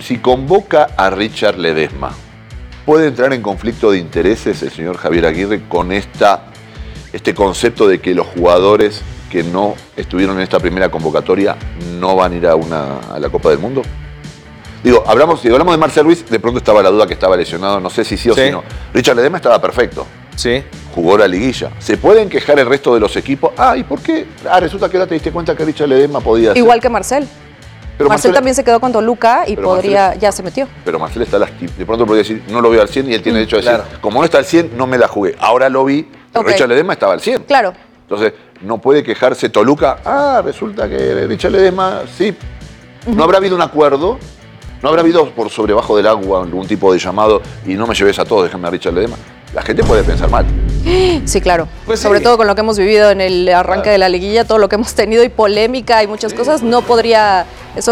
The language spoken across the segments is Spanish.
si convoca a Richard Ledesma, ¿puede entrar en conflicto de intereses el señor Javier Aguirre con este concepto de que los jugadores que no estuvieron en esta primera convocatoria no van a ir a la Copa del Mundo? Digo, si hablamos de Marcel Ruiz, de pronto estaba la duda que estaba lesionado, no sé si sí o si no. Richard Ledesma estaba perfecto. Sí. Jugó la liguilla. ¿Se pueden quejar el resto de los equipos? ¿Y por qué? Resulta que ahora te diste cuenta que Richard Ledesma podía hacer. Igual que Marcel. Pero Marcel también se quedó con Toluca y ya se metió. Pero Marcel está lastimado. De pronto podría decir, no lo veo al 100 y él tiene derecho a decir, como no está al 100, no me la jugué. Ahora lo vi, pero Richard Ledesma estaba al 100. Claro. Entonces, no puede quejarse Toluca. Resulta que Richard Ledesma, sí. No habrá habido un acuerdo. ¿No habrá habido por sobre bajo del agua algún tipo de llamado y no me lleves a todos, déjame a Richard Ledesma? La gente puede pensar mal. Sí, claro. Pues sobre todo con lo que hemos vivido en el arranque de la liguilla, todo lo que hemos tenido y polémica y muchas cosas, no podría...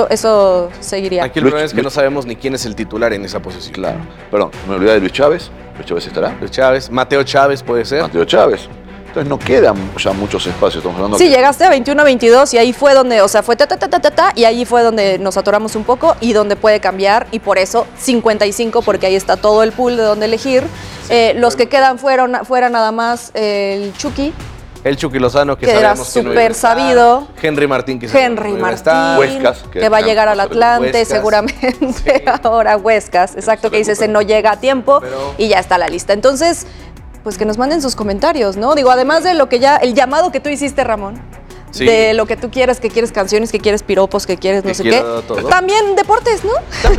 Eso seguiría. Aquí el problema es que no sabemos ni quién es el titular en esa posición. Claro. Perdón, me olvidé de Luis Chávez. ¿Luis Chávez estará? Luis Chávez. Mateo Chávez puede ser. Mateo Chávez. Entonces no quedan ya muchos espacios. Estamos hablando llegaste a 21-22 y ahí fue donde, fue y ahí fue donde nos atoramos un poco y donde puede cambiar y por eso 55 porque ahí está todo el pool de donde elegir. Los que quedan fuera nada más el Chucky. El Chucky Lozano, que era sabemos súper sabido. Henry Martín, que Huescas, que va a llegar al Atlante seguramente. Sí. Ahora Huescas, exacto, que dice no llega a tiempo y ya está la lista. Entonces, pues que nos manden sus comentarios, ¿no? Digo, además de lo que el llamado que tú hiciste, Ramón, de lo que tú quieres, que quieres canciones, que quieres piropos, que quieres no sé qué. Todo. También deportes, ¿no?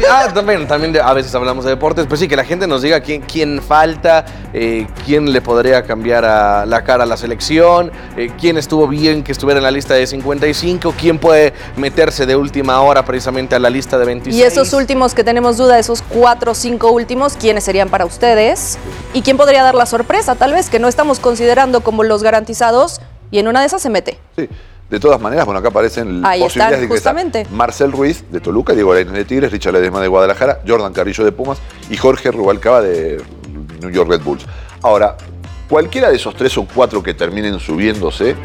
También a veces hablamos de deportes, pues sí, que la gente nos diga quién falta, quién le podría cambiar la cara a la selección, quién estuvo bien que estuviera en la lista de 55, quién puede meterse de última hora precisamente a la lista de 26. Y esos últimos que tenemos duda, esos 4 o 5 últimos, ¿quiénes serían para ustedes? ¿Y quién podría dar la sorpresa, tal vez, que no estamos considerando como los garantizados? Y en una de esas se mete. Sí, de todas maneras, bueno, acá aparecen posibilidades de ingresar. Marcel Ruiz de Toluca, Diego Lainez de Tigres, Richard Ledesma de Guadalajara, Jordan Carrillo de Pumas y Jorge Rubalcaba de New York Red Bulls. Ahora, cualquiera de esos 3 o 4 que terminen subiéndose,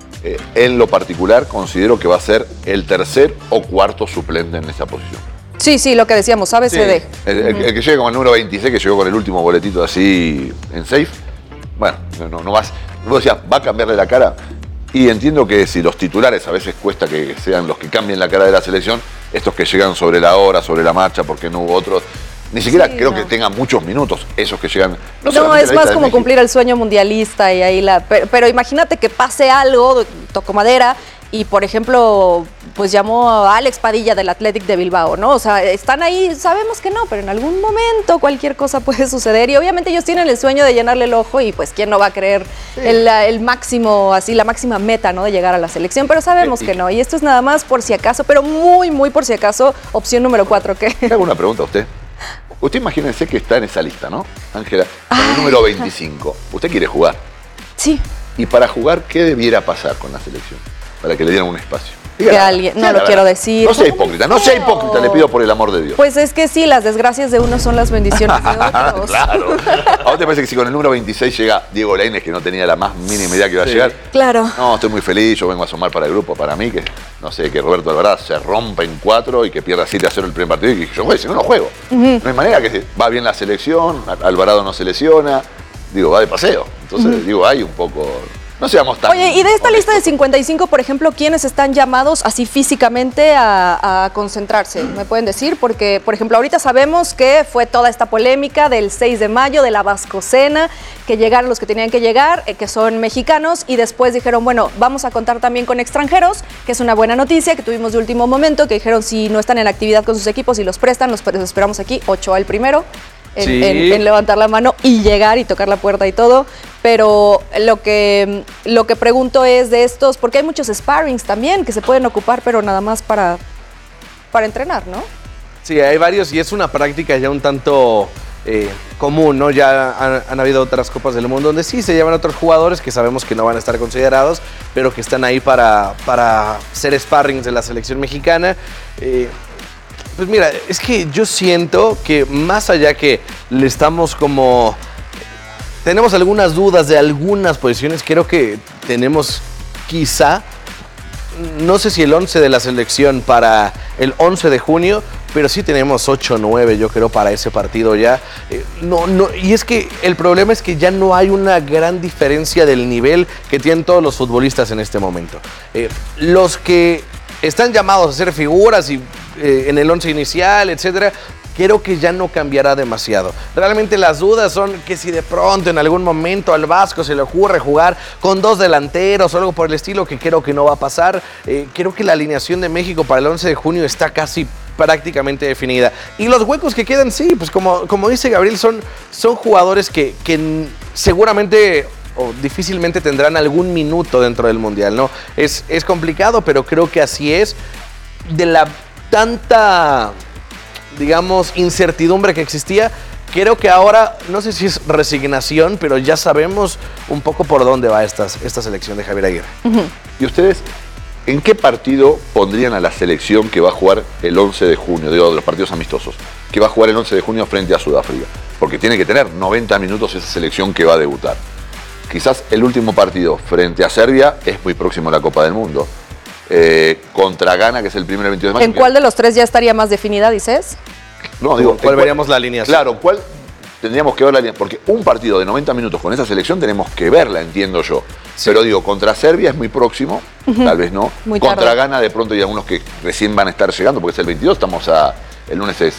en lo particular considero que va a ser el tercer o cuarto suplente en esa posición. Sí, lo que decíamos, ABCD. Sí. El que llegue con el número 26, que llegó con el último boletito así en safe, bueno, no vas... Vos decías, ¿va a cambiarle la cara? Y entiendo que si los titulares a veces cuesta que sean los que cambien la cara de la selección, estos que llegan sobre la hora, sobre la marcha, porque no hubo otros, ni siquiera creo que tengan muchos minutos, esos que llegan... No, es más como cumplir el sueño mundialista y ahí pero imagínate que pase algo, toco madera, y por ejemplo, pues llamó a Alex Padilla del Athletic de Bilbao, ¿no? O sea, están ahí, sabemos que no, pero en algún momento cualquier cosa puede suceder y obviamente ellos tienen el sueño de llenarle el ojo y pues quién no va a creer el máximo, así la máxima meta, ¿no? De llegar a la selección, pero sabemos que no. Y esto es nada más por si acaso, pero muy, muy por si acaso, opción número 4, ¿qué? Le hago una pregunta a usted. Usted imagínense que está en esa lista, ¿no? Ángela, con el número 25. Usted quiere jugar. Sí. Y para jugar, ¿qué debiera pasar con la selección? Para que le dieran un espacio. Que alguien, no lo quiero decir. No sea hipócrita, le pido por el amor de Dios. Pues es que sí, las desgracias de unos son las bendiciones de otros. Claro. ¿A vos te parece que si con el número 26 llega Diego Lainez, que no tenía la más mínima idea que iba a llegar? Claro. No, estoy muy feliz, yo vengo a sumar para el grupo, para mí, que no sé, que Roberto Alvarado se rompa en 4 y que pierda 7-0 el primer partido y que yo juegue, si no, no juego. No hay manera que va bien la selección, Alvarado no se lesiona, digo, va de paseo. Entonces, digo, hay un poco... No seamos tan... Oye, y de esta lista de 55, por ejemplo, ¿quiénes están llamados así físicamente a concentrarse? ¿Me pueden decir? Porque, por ejemplo, ahorita sabemos que fue toda esta polémica del 6 de mayo, de la Vascocena, que llegaron los que tenían que llegar, que son mexicanos, y después dijeron, bueno, vamos a contar también con extranjeros, que es una buena noticia que tuvimos de último momento, que dijeron si no están en actividad con sus equipos y los prestan, los esperamos aquí, Ochoa el primero. En levantar la mano y llegar y tocar la puerta y todo, pero lo que pregunto es de estos, porque hay muchos sparrings también que se pueden ocupar, pero nada más para entrenar, ¿no? Sí, hay varios y es una práctica ya un tanto común, ¿no? Ya han habido otras Copas del Mundo donde sí se llevan otros jugadores que sabemos que no van a estar considerados, pero que están ahí para ser sparrings de la selección mexicana. Pues mira, es que yo siento que más allá que le estamos como... Tenemos algunas dudas de algunas posiciones, creo que tenemos quizá, no sé si el 11 de la selección para el 11 de junio pero sí tenemos 8 o 9, yo creo, para ese partido ya. Y es que el problema es que ya no hay una gran diferencia del nivel que tienen todos los futbolistas en este momento. Los que están llamados a ser figuras y en el 11 inicial, etcétera, creo que ya no cambiará demasiado. Realmente las dudas son que si de pronto en algún momento al Vasco se le ocurre jugar con 2 delanteros o algo por el estilo, que creo que no va a pasar. Creo que la alineación de México para el 11 de junio está casi prácticamente definida. Y los huecos que quedan, sí, pues como dice Gabriel, son jugadores que seguramente o difícilmente tendrán algún minuto dentro del Mundial, ¿no? Es complicado, pero creo que así es. De la tanta, digamos, incertidumbre que existía, creo que ahora, no sé si es resignación, pero ya sabemos un poco por dónde va esta selección de Javier Aguirre. ¿Y ustedes en qué partido pondrían a la selección que va a jugar el 11 de junio, digo, de los partidos amistosos, que va a jugar el 11 de junio frente a Sudáfrica? Porque tiene que tener 90 minutos esa selección que va a debutar. Quizás el último partido frente a Serbia es muy próximo a la Copa del Mundo. Contra Ghana, que es el primer 22 de mayo. ¿En cuál de los 3 ya estaría más definida, dices? No, digo, ¿cuál veríamos la alineación? Claro, ¿cuál tendríamos que ver la alineación? Porque un partido de 90 minutos con esa selección tenemos que verla, entiendo yo. Sí. Pero digo, contra Serbia es muy próximo, tal vez no. Muy contra tarde. Ghana de pronto hay algunos que recién van a estar llegando, porque es el 22, el lunes es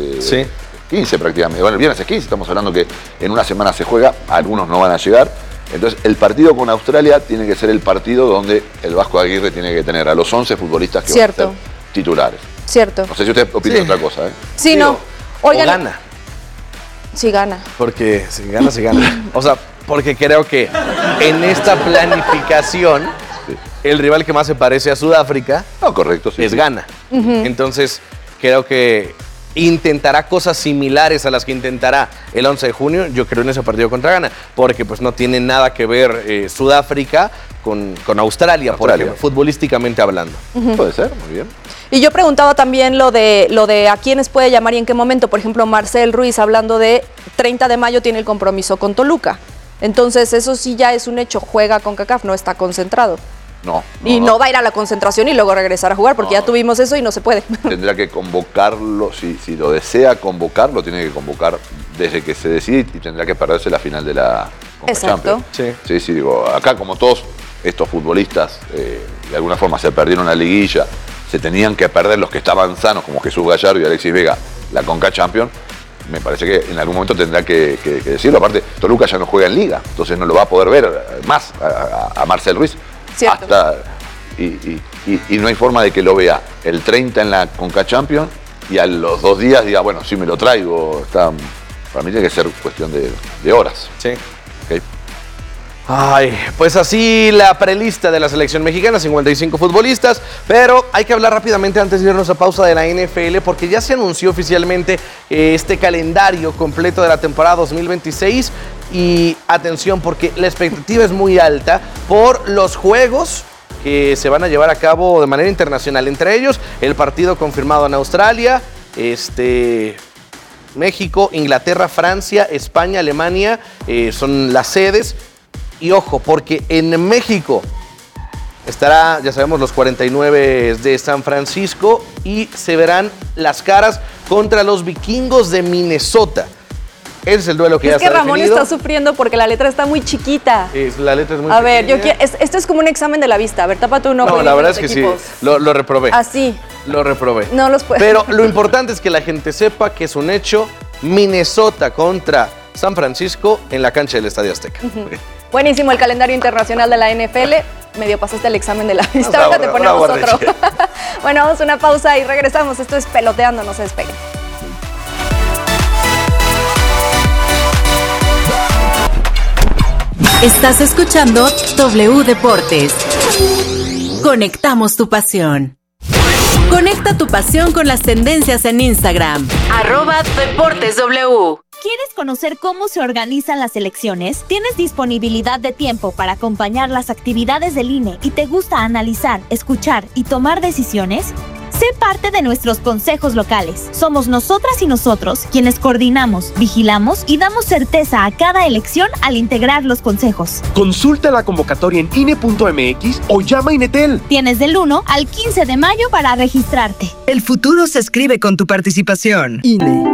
15 prácticamente. Bueno, el viernes es 15, estamos hablando que en una semana se juega, algunos no van a llegar. Entonces, el partido con Australia tiene que ser el partido donde el Vasco Aguirre tiene que tener a los 11 futbolistas que van a ser titulares. Cierto. No sé si usted opina otra cosa, ¿eh? Sí, no. Oigan, o gana. Sí, gana. Porque si gana, se gana. O sea, porque creo que en esta planificación, el rival que más se parece a Sudáfrica correcto, es Ghana. Entonces, creo que intentará cosas similares a las que intentará el 11 de junio, yo creo, en ese partido contra Ghana, porque pues no tiene nada que ver Sudáfrica con Australia, por ejemplo, futbolísticamente hablando. Puede ser, muy bien. Y yo preguntaba también lo de a quiénes puede llamar y en qué momento. Por ejemplo, Marcel Ruiz, hablando de 30 de mayo tiene el compromiso con Toluca. Entonces, eso sí ya es un hecho, juega con CONCACAF, no está concentrado. No va a ir a la concentración y luego regresar a jugar, porque ya tuvimos eso y no se puede. Tendrá que convocarlo, si lo desea convocarlo, tiene que convocar desde que se decide y tendrá que perderse la final de la Exacto. Sí, digo, acá como todos estos futbolistas de alguna forma se perdieron la liguilla, se tenían que perder los que estaban sanos, como Jesús Gallardo y Alexis Vega, la CONCACAF Champions. Me parece que en algún momento tendrá que decirlo. Aparte, Toluca ya no juega en liga, entonces no lo va a poder ver más a Marcel Ruiz. Cierto. Y no hay forma de que lo vea el 30 en la CONCACAF Champions y a los 2 días diga, bueno, sí me lo traigo. Para mí tiene que ser cuestión de horas. Sí. ¿Okay? Ay, pues así la prelista de la selección mexicana, 55 futbolistas, pero hay que hablar rápidamente antes de irnos a pausa de la NFL, porque ya se anunció oficialmente este calendario completo de la temporada 2026 y atención, porque la expectativa es muy alta por los juegos que se van a llevar a cabo de manera internacional, entre ellos el partido confirmado en Australia, México, Inglaterra, Francia, España, Alemania, son las sedes. Y ojo, porque en México estará, ya sabemos, los 49 de San Francisco y se verán las caras contra los vikingos de Minnesota. Ese es el duelo que ya está definido. Es que Ramón está sufriendo porque la letra está muy chiquita. La letra es muy pequeña. A ver, esto es como un examen de la vista. A ver, tápate un ojo. No, la verdad es que equipos. Sí, lo reprobé. Así. Lo reprobé. No los puedo. Pero lo importante es que la gente sepa que es un hecho. Minnesota contra San Francisco en la cancha del Estadio Azteca. Buenísimo el calendario internacional de la NFL. Medio pasaste el examen de la vista. Ahora te ponemos otro. Bueno, vamos a una pausa y regresamos. Esto es Peloteando, no se despeguen. Estás escuchando W Deportes. Conectamos tu pasión. Conecta tu pasión con las tendencias en Instagram. @DeportesW. ¿Quieres conocer cómo se organizan las elecciones? ¿Tienes disponibilidad de tiempo para acompañar las actividades del INE y te gusta analizar, escuchar y tomar decisiones? Sé parte de nuestros consejos locales. Somos nosotras y nosotros quienes coordinamos, vigilamos y damos certeza a cada elección al integrar los consejos. Consulta la convocatoria en INE.mx o llama a Inetel. Tienes del 1 al 15 de mayo para registrarte. El futuro se escribe con tu participación. INE.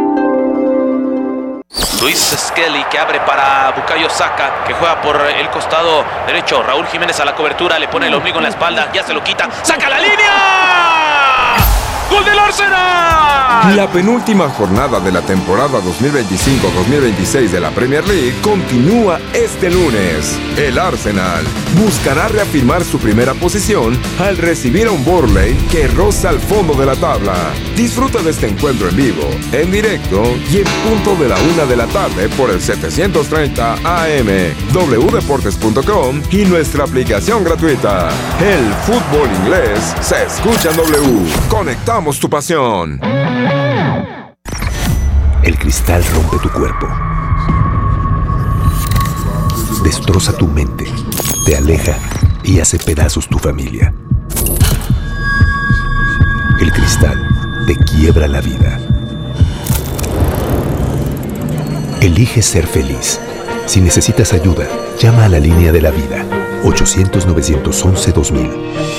Luis Skelly que abre para Bukayo Saka, que juega por el costado derecho. Raúl Jiménez a la cobertura, le pone el ombligo en la espalda, ya se lo quita, ¡saca la línea! ¡Gol del Arsenal! La penúltima jornada de la temporada 2025-2026 de la Premier League continúa este lunes. El Arsenal buscará reafirmar su primera posición al recibir a un Burnley que roza al fondo de la tabla. Disfruta de este encuentro en vivo, en directo y en punto de la 1 de la tarde por el 730 AM, wdeportes.com y nuestra aplicación gratuita. El fútbol inglés se escucha en W. Conectamos tu pasión. El cristal rompe tu cuerpo, destroza tu mente, te aleja y hace pedazos tu familia. El cristal te quiebra la vida. Elige ser feliz. Si necesitas ayuda, llama a la línea de la vida, 800-911-2000.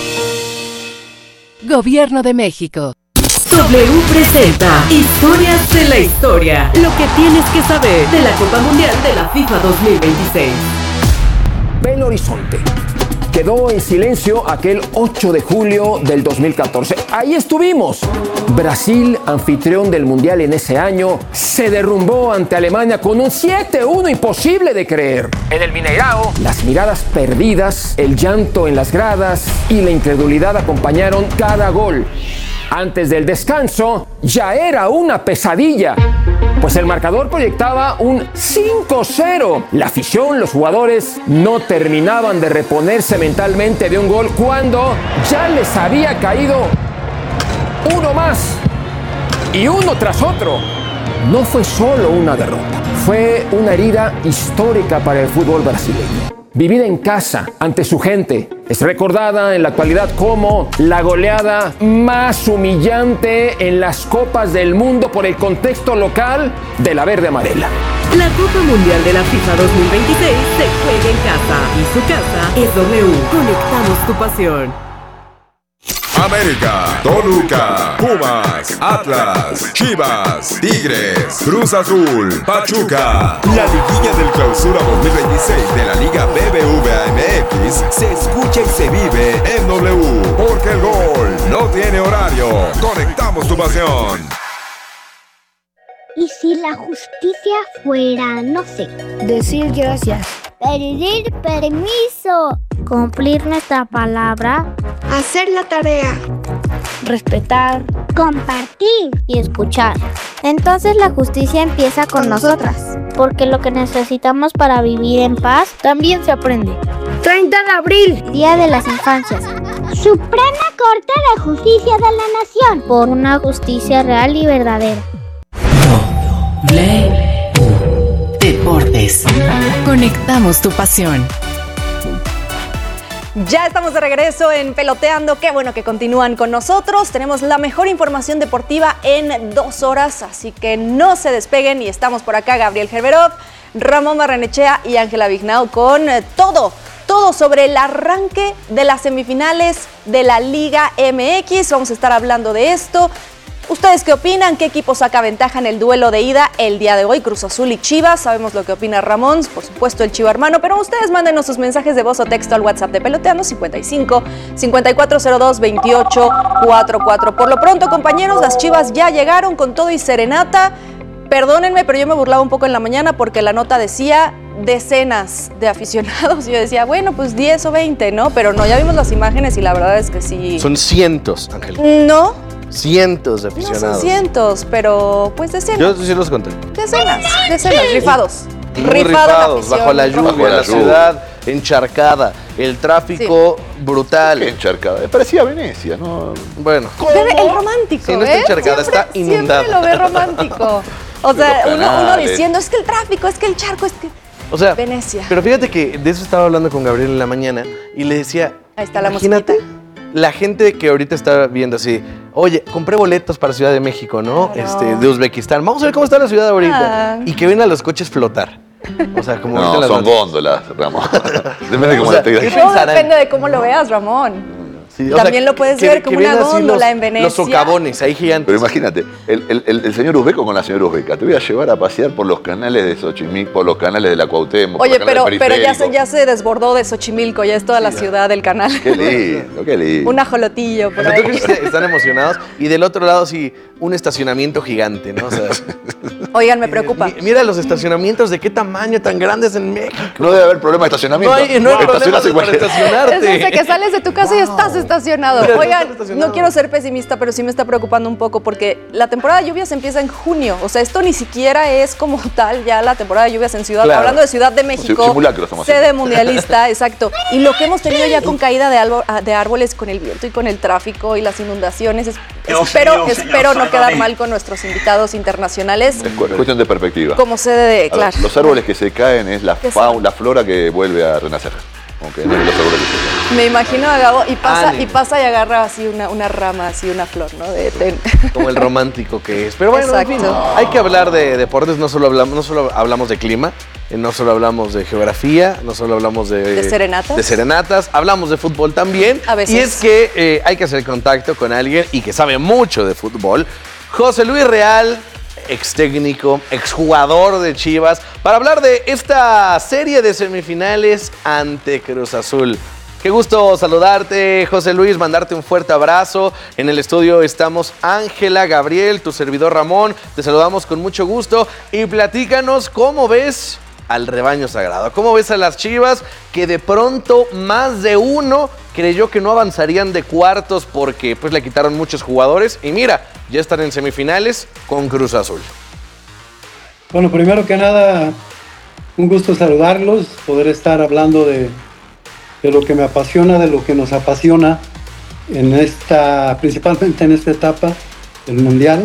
Gobierno de México. W presenta Historias de la Historia. Lo que tienes que saber de la Copa Mundial de la FIFA 2026. Belo Horizonte. Quedó en silencio aquel 8 de julio del 2014. Ahí estuvimos. Brasil, anfitrión del Mundial en ese año, se derrumbó ante Alemania con un 7-1 imposible de creer. En el Mineirao, las miradas perdidas, el llanto en las gradas y la incredulidad acompañaron cada gol. Antes del descanso, ya era una pesadilla, pues el marcador proyectaba un 5-0. La afición, los jugadores, no terminaban de reponerse mentalmente de un gol cuando ya les había caído uno más y uno tras otro. No fue solo una derrota, fue una herida histórica para el fútbol brasileño. Vivida en casa, ante su gente, es recordada en la actualidad como la goleada más humillante en las Copas del Mundo por el contexto local de la verde amarela. La Copa Mundial de la FIFA 2026 se juega en casa y su casa es W. Conectamos tu pasión. América, Toluca, Pumas, Atlas, Chivas, Tigres, Cruz Azul, Pachuca. La liguilla del Clausura 2026 de la Liga BBVA MX se escucha y se vive en W. Porque el gol no tiene horario. Conectamos tu pasión. ¿Y si la justicia fuera, no sé, decir gracias, pedir permiso, cumplir nuestra palabra, hacer la tarea, respetar, compartir y escuchar? Entonces la justicia empieza con nosotras, porque lo que necesitamos para vivir en paz también se aprende. 30 de abril, Día de las Infancias. Suprema Corte de Justicia de la Nación, por una justicia real y verdadera. Deportes. Conectamos tu pasión. Ya estamos de regreso en Peloteando. Qué bueno que continúan con nosotros. Tenemos la mejor información deportiva en 2 horas, así que no se despeguen. Y estamos por acá, Gabriel Gerberov, Ramón Barrenechea y Ángela Vignao con todo sobre el arranque de las semifinales de la Liga MX. Vamos a estar hablando de esto. ¿Ustedes qué opinan? ¿Qué equipo saca ventaja en el duelo de ida el día de hoy? Cruz Azul y Chivas. Sabemos lo que opina Ramón, por supuesto el Chiva hermano, pero ustedes mándenos sus mensajes de voz o texto al WhatsApp de Peloteando 55 5402 2844. Por lo pronto, compañeros, las Chivas ya llegaron con todo y serenata. Perdónenme, pero yo me burlaba un poco en la mañana porque la nota decía decenas de aficionados. Yo decía, bueno, pues 10 o 20, ¿no? Pero no, ya vimos las imágenes y la verdad es que sí. Son cientos, Ángel. No. Cientos de aficionados. No son cientos, pero pues decenas. Yo sí los conté. Decenas, rifados. Rifados, bajo la lluvia, la ciudad encharcada, el tráfico brutal. Encharcada, parecía Venecia, ¿no? Bueno. El romántico, sí, no está encharcada, está inundada. Siempre lo ve romántico. O sea, uno diciendo, es que el tráfico, es que el charco, es que... O sea, Venecia. Pero fíjate que de eso estaba hablando con Gabriel en la mañana y le decía, ahí está la imagínate, la gente que ahorita está viendo así, oye, compré boletos para Ciudad de México, ¿no? Claro. De Uzbekistán. Vamos a ver cómo está la ciudad ahorita. Y que ven a los coches flotar. O sea, como No, son góndolas, Ramón. Depende de cómo la tengas. Todo depende de cómo lo veas, Ramón. Sí, también lo puedes ver como una góndola en Venecia. Los socavones, ahí gigantes. Pero imagínate, el señor Uzbeco con la señora Uzbeca. Te voy a llevar a pasear por los canales de Xochimilco, por los canales de la Cuauhtémoc. Oye, por los canales pero periféricos. ya se desbordó de Xochimilco, ya es toda la ciudad del canal. Qué lindo, qué lindo. Un ajolotillo por O sea, ahí. tú que están emocionados. Y del otro lado, sí, un estacionamiento gigante, ¿no? O sea, Oigan, me preocupa. Mira los estacionamientos, de qué tamaño tan grandes en México. No debe haber problema de estacionamiento. No hay problema para Es estacionarte. desde que sales de tu casa y estás estacionado. Oigan, no quiero ser pesimista, pero sí me está preocupando un poco porque la temporada de lluvias empieza en junio. O sea, esto ni siquiera es como tal ya la temporada de lluvias en Ciudad. Claro. Hablando de Ciudad de México, Simulacro estamos sede haciendo. mundialista, exacto. Y lo que hemos tenido ya con caída de árboles, con el viento y con el tráfico y las inundaciones, espero no quedar mal con nuestros invitados internacionales. Es cuestión de perspectiva. Como sede de, A ver, claro. los árboles que se caen es la ¿Qué flora que vuelve a renacer. Okay, no es los árboles que se caen. Me imagino a Gabo y Ánimo. pasa y agarra así una rama, así una flor, ¿no? Como el romántico que es. Pero bueno, en fin, Exacto. hay que hablar de deportes, no solo hablamos de clima, no solo hablamos de geografía, no solo hablamos ¿De serenatas? De serenatas, hablamos de fútbol también. A veces. Y es que hay que hacer contacto con alguien y que sabe mucho de fútbol. José Luis Real, ex técnico, ex jugador de Chivas, para hablar de esta serie de semifinales ante Cruz Azul. Qué gusto saludarte, José Luis, mandarte un fuerte abrazo. En el estudio estamos Ángela, Gabriel, tu servidor Ramón. Te saludamos con mucho gusto y platícanos cómo ves al rebaño sagrado. ¿Cómo ves a las Chivas que de pronto más de uno creyó que no avanzarían de cuartos porque pues le quitaron muchos jugadores? Y mira, ya están en semifinales con Cruz Azul. Bueno, primero que nada, un gusto saludarlos, poder estar hablando de lo que me apasiona, de lo que nos apasiona principalmente en esta etapa del Mundial.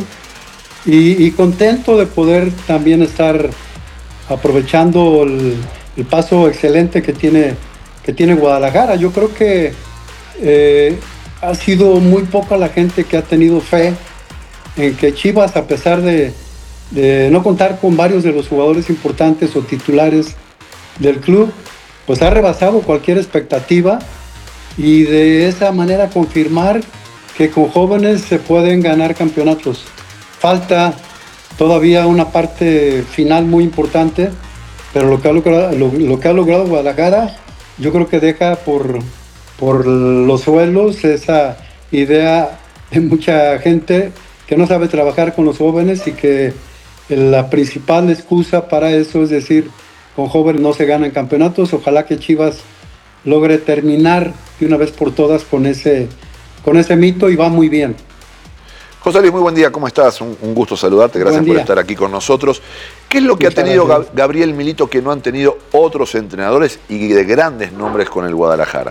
Y contento de poder también estar aprovechando el paso excelente que tiene Guadalajara. Yo creo que ha sido muy poca la gente que ha tenido fe en que Chivas, a pesar de no contar con varios de los jugadores importantes o titulares del club, pues ha rebasado cualquier expectativa y de esa manera confirmar que con jóvenes se pueden ganar campeonatos. Falta todavía una parte final muy importante, pero lo que ha logrado Guadalajara, yo creo que deja por los suelos esa idea de mucha gente que no sabe trabajar con los jóvenes y que la principal excusa para eso es decir, con jóvenes no se ganan campeonatos. Ojalá que Chivas logre terminar de una vez por todas con ese mito y va muy bien. José Luis, muy buen día, ¿cómo estás? Un gusto saludarte, gracias por estar aquí con nosotros. ¿Qué es lo que ha tenido Gabriel Milito que no han tenido otros entrenadores y de grandes nombres con el Guadalajara?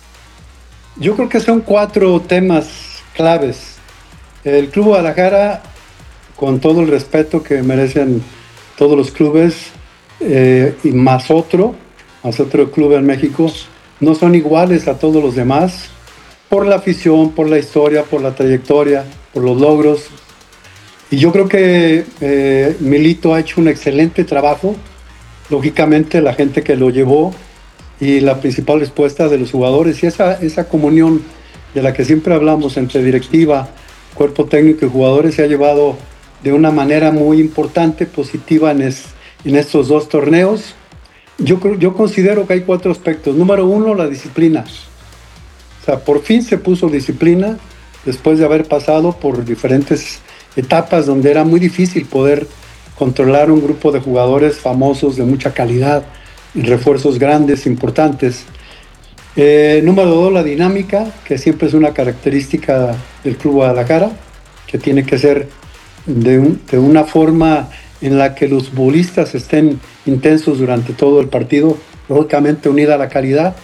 Yo creo que son 4 temas claves. El Club Guadalajara, con todo el respeto que merecen todos los clubes, y más otro club en México, no son iguales a todos los demás por la afición, por la historia, por la trayectoria, por los logros. Y yo creo que Milito ha hecho un excelente trabajo. Lógicamente la gente que lo llevó y la principal respuesta de los jugadores y esa comunión de la que siempre hablamos entre directiva, cuerpo técnico y jugadores se ha llevado de una manera muy importante, positiva en estos 2 torneos. Yo considero que hay 4 aspectos. Número 1, la disciplina. O sea, por fin se puso disciplina después de haber pasado por diferentes etapas donde era muy difícil poder controlar un grupo de jugadores famosos de mucha calidad y refuerzos grandes, importantes. Número 2, la dinámica, que siempre es una característica del Club Guadalajara, que tiene que ser de una forma en la que los futbolistas estén intensos durante todo el partido, lógicamente unida a la calidad.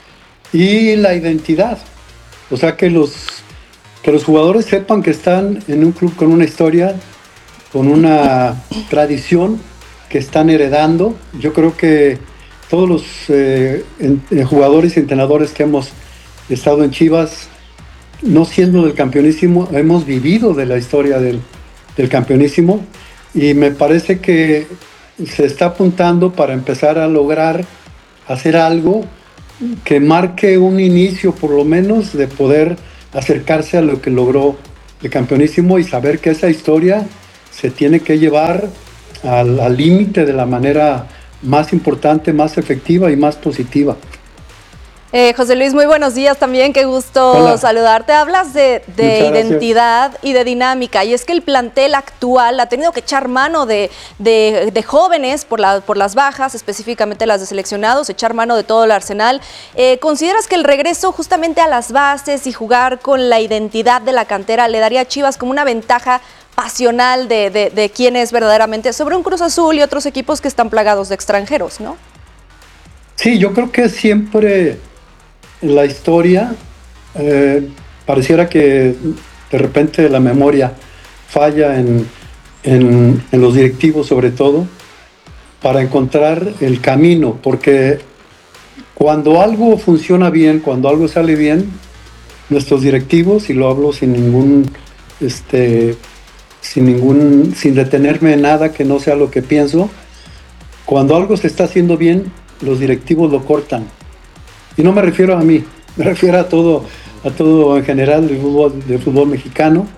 Y la identidad, o sea que los jugadores sepan que están en un club con una historia, con una tradición que están heredando. Yo creo que todos los jugadores y entrenadores que hemos estado en Chivas no siendo del campeonísimo, hemos vivido de la historia del campeonísimo, y me parece que se está apuntando para empezar a lograr hacer algo que marque un inicio, por lo menos, de poder acercarse a lo que logró el campeonísimo y saber que esa historia se tiene que llevar al límite de la manera más importante, más efectiva y más positiva. José Luis, muy buenos días también, qué gusto Hola. saludarte. Hablas de identidad y de dinámica, y es que el plantel actual ha tenido que echar mano de jóvenes por las bajas, específicamente las de seleccionados, echar mano de todo el arsenal. ¿Consideras que el regreso justamente a las bases y jugar con la identidad de la cantera le daría a Chivas como una ventaja pasional de quién es verdaderamente sobre un Cruz Azul y otros equipos que están plagados de extranjeros, ¿no? Sí, yo creo que siempre en la historia pareciera que de repente la memoria falla en los directivos, sobre todo, para encontrar el camino, porque cuando algo funciona bien, cuando algo sale bien, nuestros directivos, y lo hablo sin detenerme en nada que no sea lo que pienso, cuando algo se está haciendo bien, los directivos lo cortan. Y no me refiero a mí, me refiero a todo en general del fútbol mexicano.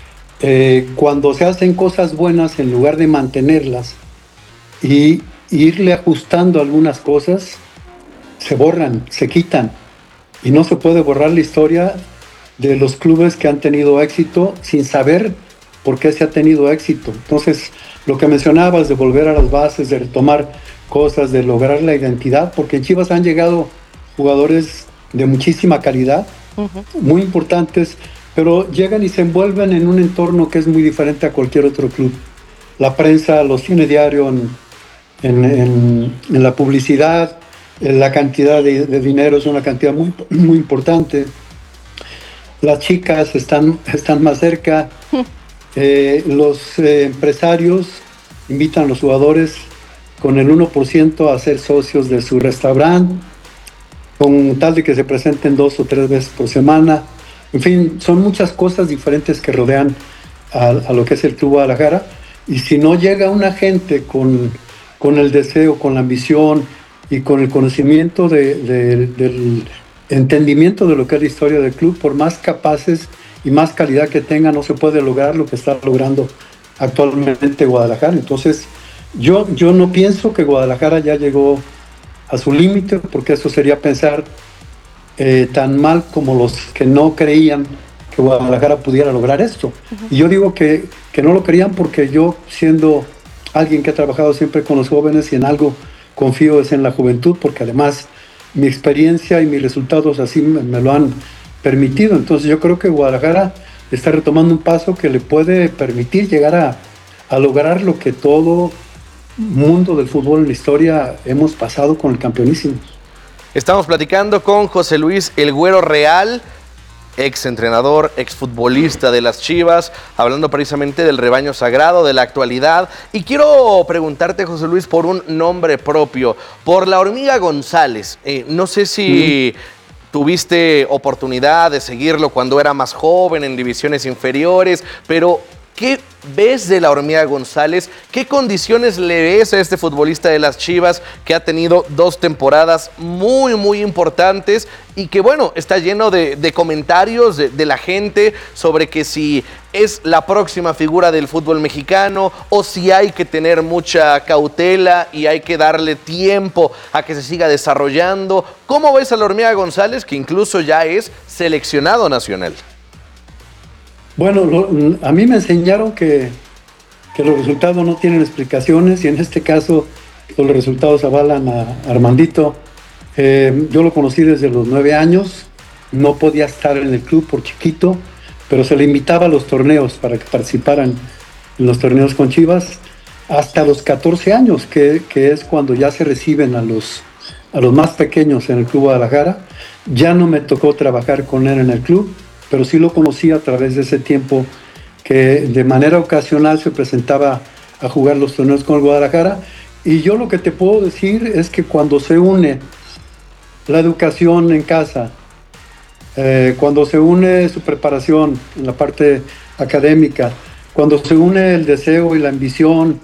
Cuando se hacen cosas buenas, en lugar de mantenerlas y irle ajustando algunas cosas, se borran, se quitan. Y no se puede borrar la historia de los clubes que han tenido éxito sin saber por qué se ha tenido éxito. Entonces, lo que mencionabas de volver a las bases, de retomar cosas, de lograr la identidad, porque en Chivas han llegado jugadores de muchísima calidad, muy importantes, pero llegan y se envuelven en un entorno que es muy diferente a cualquier otro club. La prensa los tiene diario en la publicidad, la cantidad de dinero es una cantidad muy, muy importante. Las chicas están más cerca. Los empresarios invitan a los jugadores con el 1% a ser socios de su restaurante, con tal de que se presenten 2 o 3 veces por semana. En fin, son muchas cosas diferentes que rodean a lo que es el Club Guadalajara, y si no llega una gente con el deseo, con la ambición y con el conocimiento del entendimiento de lo que es la historia del club, por más capaces y más calidad que tenga, no se puede lograr lo que está logrando actualmente Guadalajara. Entonces, yo no pienso que Guadalajara ya llegó a su límite, porque eso sería pensar tan mal como los que no creían que Guadalajara pudiera lograr esto. Y yo digo que no lo creían porque yo, siendo alguien que ha trabajado siempre con los jóvenes y en algo confío es en la juventud, porque además mi experiencia y mis resultados así me lo han permitido. Entonces yo creo que Guadalajara está retomando un paso que le puede permitir llegar a lograr lo que todo mundo del fútbol en la historia hemos pasado con el campeonísimo. Estamos platicando con José Luis El Güero Real, ex entrenador, ex futbolista de las Chivas, hablando precisamente del rebaño sagrado, de la actualidad. Y quiero preguntarte, José Luis, por un nombre propio, por la Hormiga González. No sé si tuviste oportunidad de seguirlo cuando era más joven en divisiones inferiores, pero ¿qué ves de la Hormiga González? ¿Qué condiciones le ves a este futbolista de las Chivas que ha tenido 2 temporadas muy, muy importantes y que, bueno, está lleno de comentarios de la gente sobre que si es la próxima figura del fútbol mexicano o si hay que tener mucha cautela y hay que darle tiempo a que se siga desarrollando? ¿Cómo ves a la Hormiga González, que incluso ya es seleccionado nacional? Bueno, a mí me enseñaron que los resultados no tienen explicaciones, y en este caso los resultados avalan a Armandito. Yo lo conocí desde los 9 años, no podía estar en el club por chiquito, pero se le invitaba a los torneos para que participaran en los torneos con Chivas, hasta los 14 años, que es cuando ya se reciben a los más pequeños en el Club Guadalajara. Ya no me tocó trabajar con él en el club, pero sí lo conocí a través de ese tiempo que de manera ocasional se presentaba a jugar los torneos con el Guadalajara. Y yo lo que te puedo decir es que cuando se une la educación en casa, cuando se une su preparación en la parte académica, cuando se une el deseo y la ambición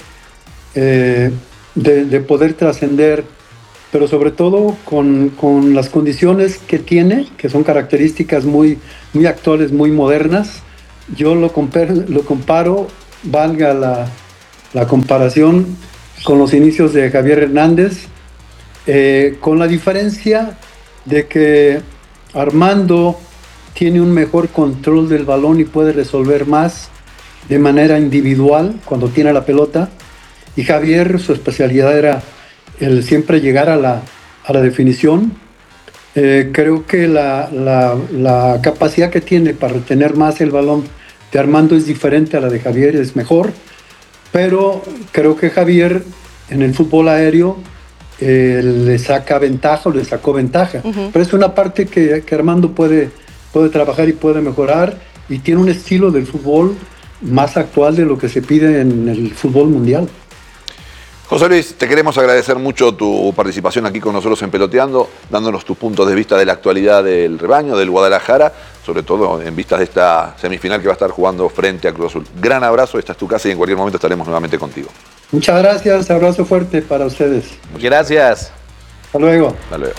de poder trascender, pero sobre todo con las condiciones que tiene, que son características muy, muy actuales, muy modernas. Yo lo comparo, valga la comparación, con los inicios de Javier Hernández, con la diferencia de que Armando tiene un mejor control del balón y puede resolver más de manera individual cuando tiene la pelota, y Javier, su especialidad era el siempre llegar a la definición. Creo que la capacidad que tiene para retener más el balón de Armando es diferente a la de Javier, es mejor, pero creo que Javier en el fútbol aéreo le saca ventaja, o le sacó ventaja. Pero es una parte que Armando puede trabajar y puede mejorar, y tiene un estilo del fútbol más actual de lo que se pide en el fútbol mundial. José Luis, te queremos agradecer mucho tu participación aquí con nosotros en Peloteando, dándonos tus puntos de vista de la actualidad del rebaño, del Guadalajara, sobre todo en vistas de esta semifinal que va a estar jugando frente a Cruz Azul. Gran abrazo, esta es tu casa y en cualquier momento estaremos nuevamente contigo. Muchas gracias, abrazo fuerte para ustedes. Muchas gracias. Hasta luego. Hasta luego.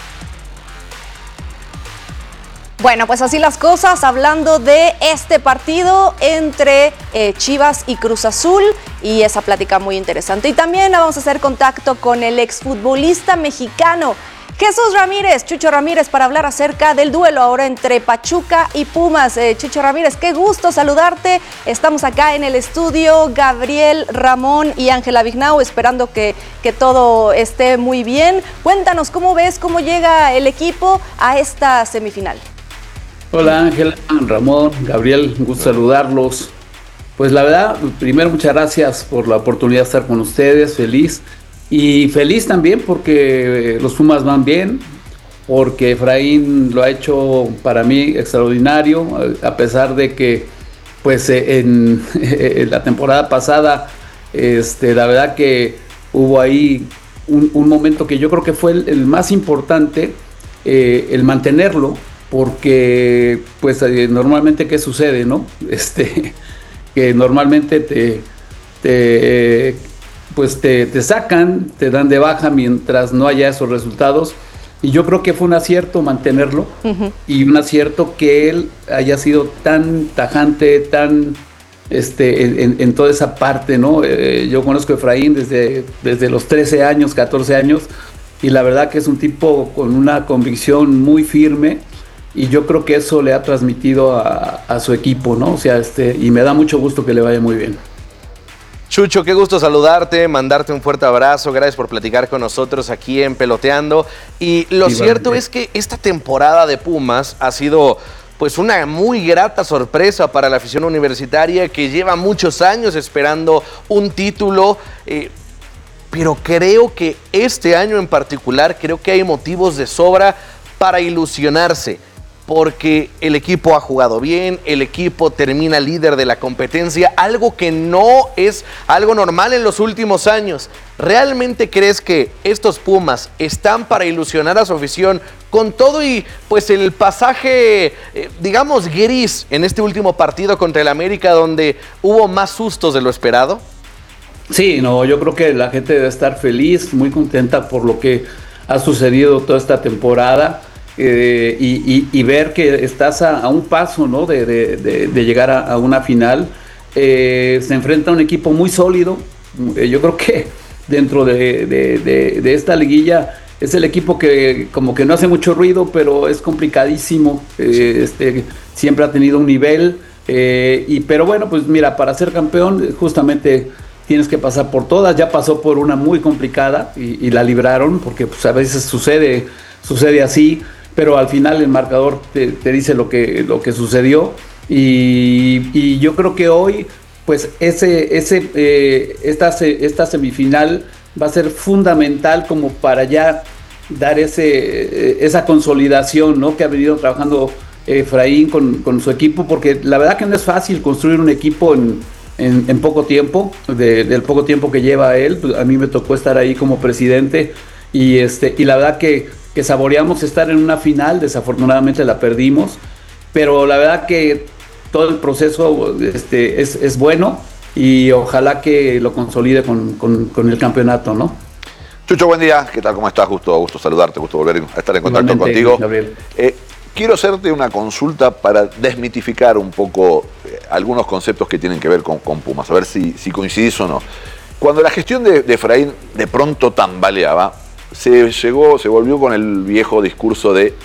Bueno, pues así las cosas, hablando de este partido entre Chivas y Cruz Azul, y esa plática muy interesante. Y también vamos a hacer contacto con el exfutbolista mexicano Jesús Ramírez, Chucho Ramírez, para hablar acerca del duelo ahora entre Pachuca y Pumas. Chucho Ramírez, qué gusto saludarte. Estamos acá en el estudio, Gabriel, Ramón y Ángela Vignau, esperando que todo esté muy bien. Cuéntanos, ¿cómo ves, cómo llega el equipo a esta semifinal? Hola Ángela, Ramón, Gabriel, un gusto saludarlos. Pues la verdad, primero muchas gracias por la oportunidad de estar con ustedes, feliz. Y feliz también porque los Pumas van bien, porque Efraín lo ha hecho para mí extraordinario, a pesar de que pues en la temporada pasada la verdad que hubo ahí un momento que yo creo que fue el más importante, el mantenerlo, porque pues normalmente ¿qué sucede, no? Que normalmente te sacan, te dan de baja mientras no haya esos resultados, y yo creo que fue un acierto mantenerlo, y un acierto que él haya sido tan tajante, tan en toda esa parte, ¿no? Yo conozco a Efraín desde los 13 años, 14 años, y la verdad que es un tipo con una convicción muy firme, y yo creo que eso le ha transmitido a su equipo, ¿no? O sea, y me da mucho gusto que le vaya muy bien. Chucho, qué gusto saludarte, mandarte un fuerte abrazo, gracias por platicar con nosotros aquí en Peloteando. Y lo cierto es que esta temporada de Pumas ha sido pues una muy grata sorpresa para la afición universitaria, que lleva muchos años esperando un título, pero creo que este año en particular, creo que hay motivos de sobra para ilusionarse, porque el equipo ha jugado bien, el equipo termina líder de la competencia, algo que no es algo normal en los últimos años. ¿Realmente crees que estos Pumas están para ilusionar a su afición con todo y pues el pasaje, digamos, gris en este último partido contra el América, donde hubo más sustos de lo esperado? Sí, no, yo creo que la gente debe estar feliz, muy contenta por lo que ha sucedido toda esta temporada. Y ver que estás a un paso, ¿no? de llegar a una final. Se enfrenta a un equipo muy sólido. Yo creo que dentro de esta liguilla es el equipo que como que no hace mucho ruido, pero es complicadísimo. Siempre ha tenido un nivel, pero bueno, pues mira, para ser campeón justamente tienes que pasar por todas. Ya pasó por una muy complicada y la libraron, porque pues a veces sucede así, pero al final el marcador te dice lo que sucedió, y yo creo que hoy pues esta semifinal va a ser fundamental como para ya dar esa consolidación, ¿no? Que ha venido trabajando Efraín con su equipo, porque la verdad que no es fácil construir un equipo en poco tiempo, del poco tiempo que lleva él. Pues a mí me tocó estar ahí como presidente, y la verdad que saboreamos estar en una final. Desafortunadamente la perdimos, pero la verdad que todo el proceso es bueno y ojalá que lo consolide con el campeonato, ¿no? Chucho, buen día. ¿Qué tal? ¿Cómo estás? Gusto saludarte, gusto volver a estar en contacto contigo. Quiero hacerte una consulta para desmitificar un poco algunos conceptos que tienen que ver con Pumas, a ver si coincidís o no. Cuando la gestión de Efraín de pronto tambaleaba, se volvió con el viejo discurso de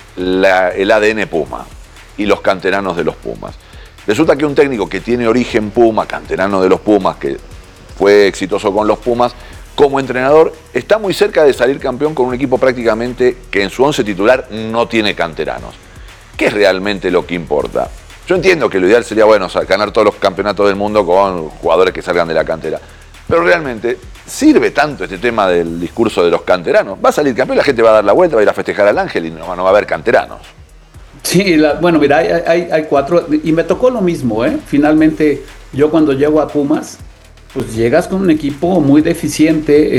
el ADN Puma y los canteranos de los Pumas. Resulta que un técnico que tiene origen Puma, canterano de los Pumas, que fue exitoso con los Pumas, como entrenador está muy cerca de salir campeón con un equipo prácticamente que en su 11 titular no tiene canteranos. ¿Qué es realmente lo que importa? Yo entiendo que lo ideal sería, bueno, ganar todos los campeonatos del mundo con jugadores que salgan de la cantera. Pero realmente, ¿sirve tanto este tema del discurso de los canteranos? Va a salir campeón, la gente va a dar la vuelta, va a ir a festejar al Ángel y no va a haber canteranos. Sí, bueno, mira, hay 4, y me tocó lo mismo, ¿eh? Finalmente, yo cuando llego a Pumas, pues llegas con un equipo muy deficiente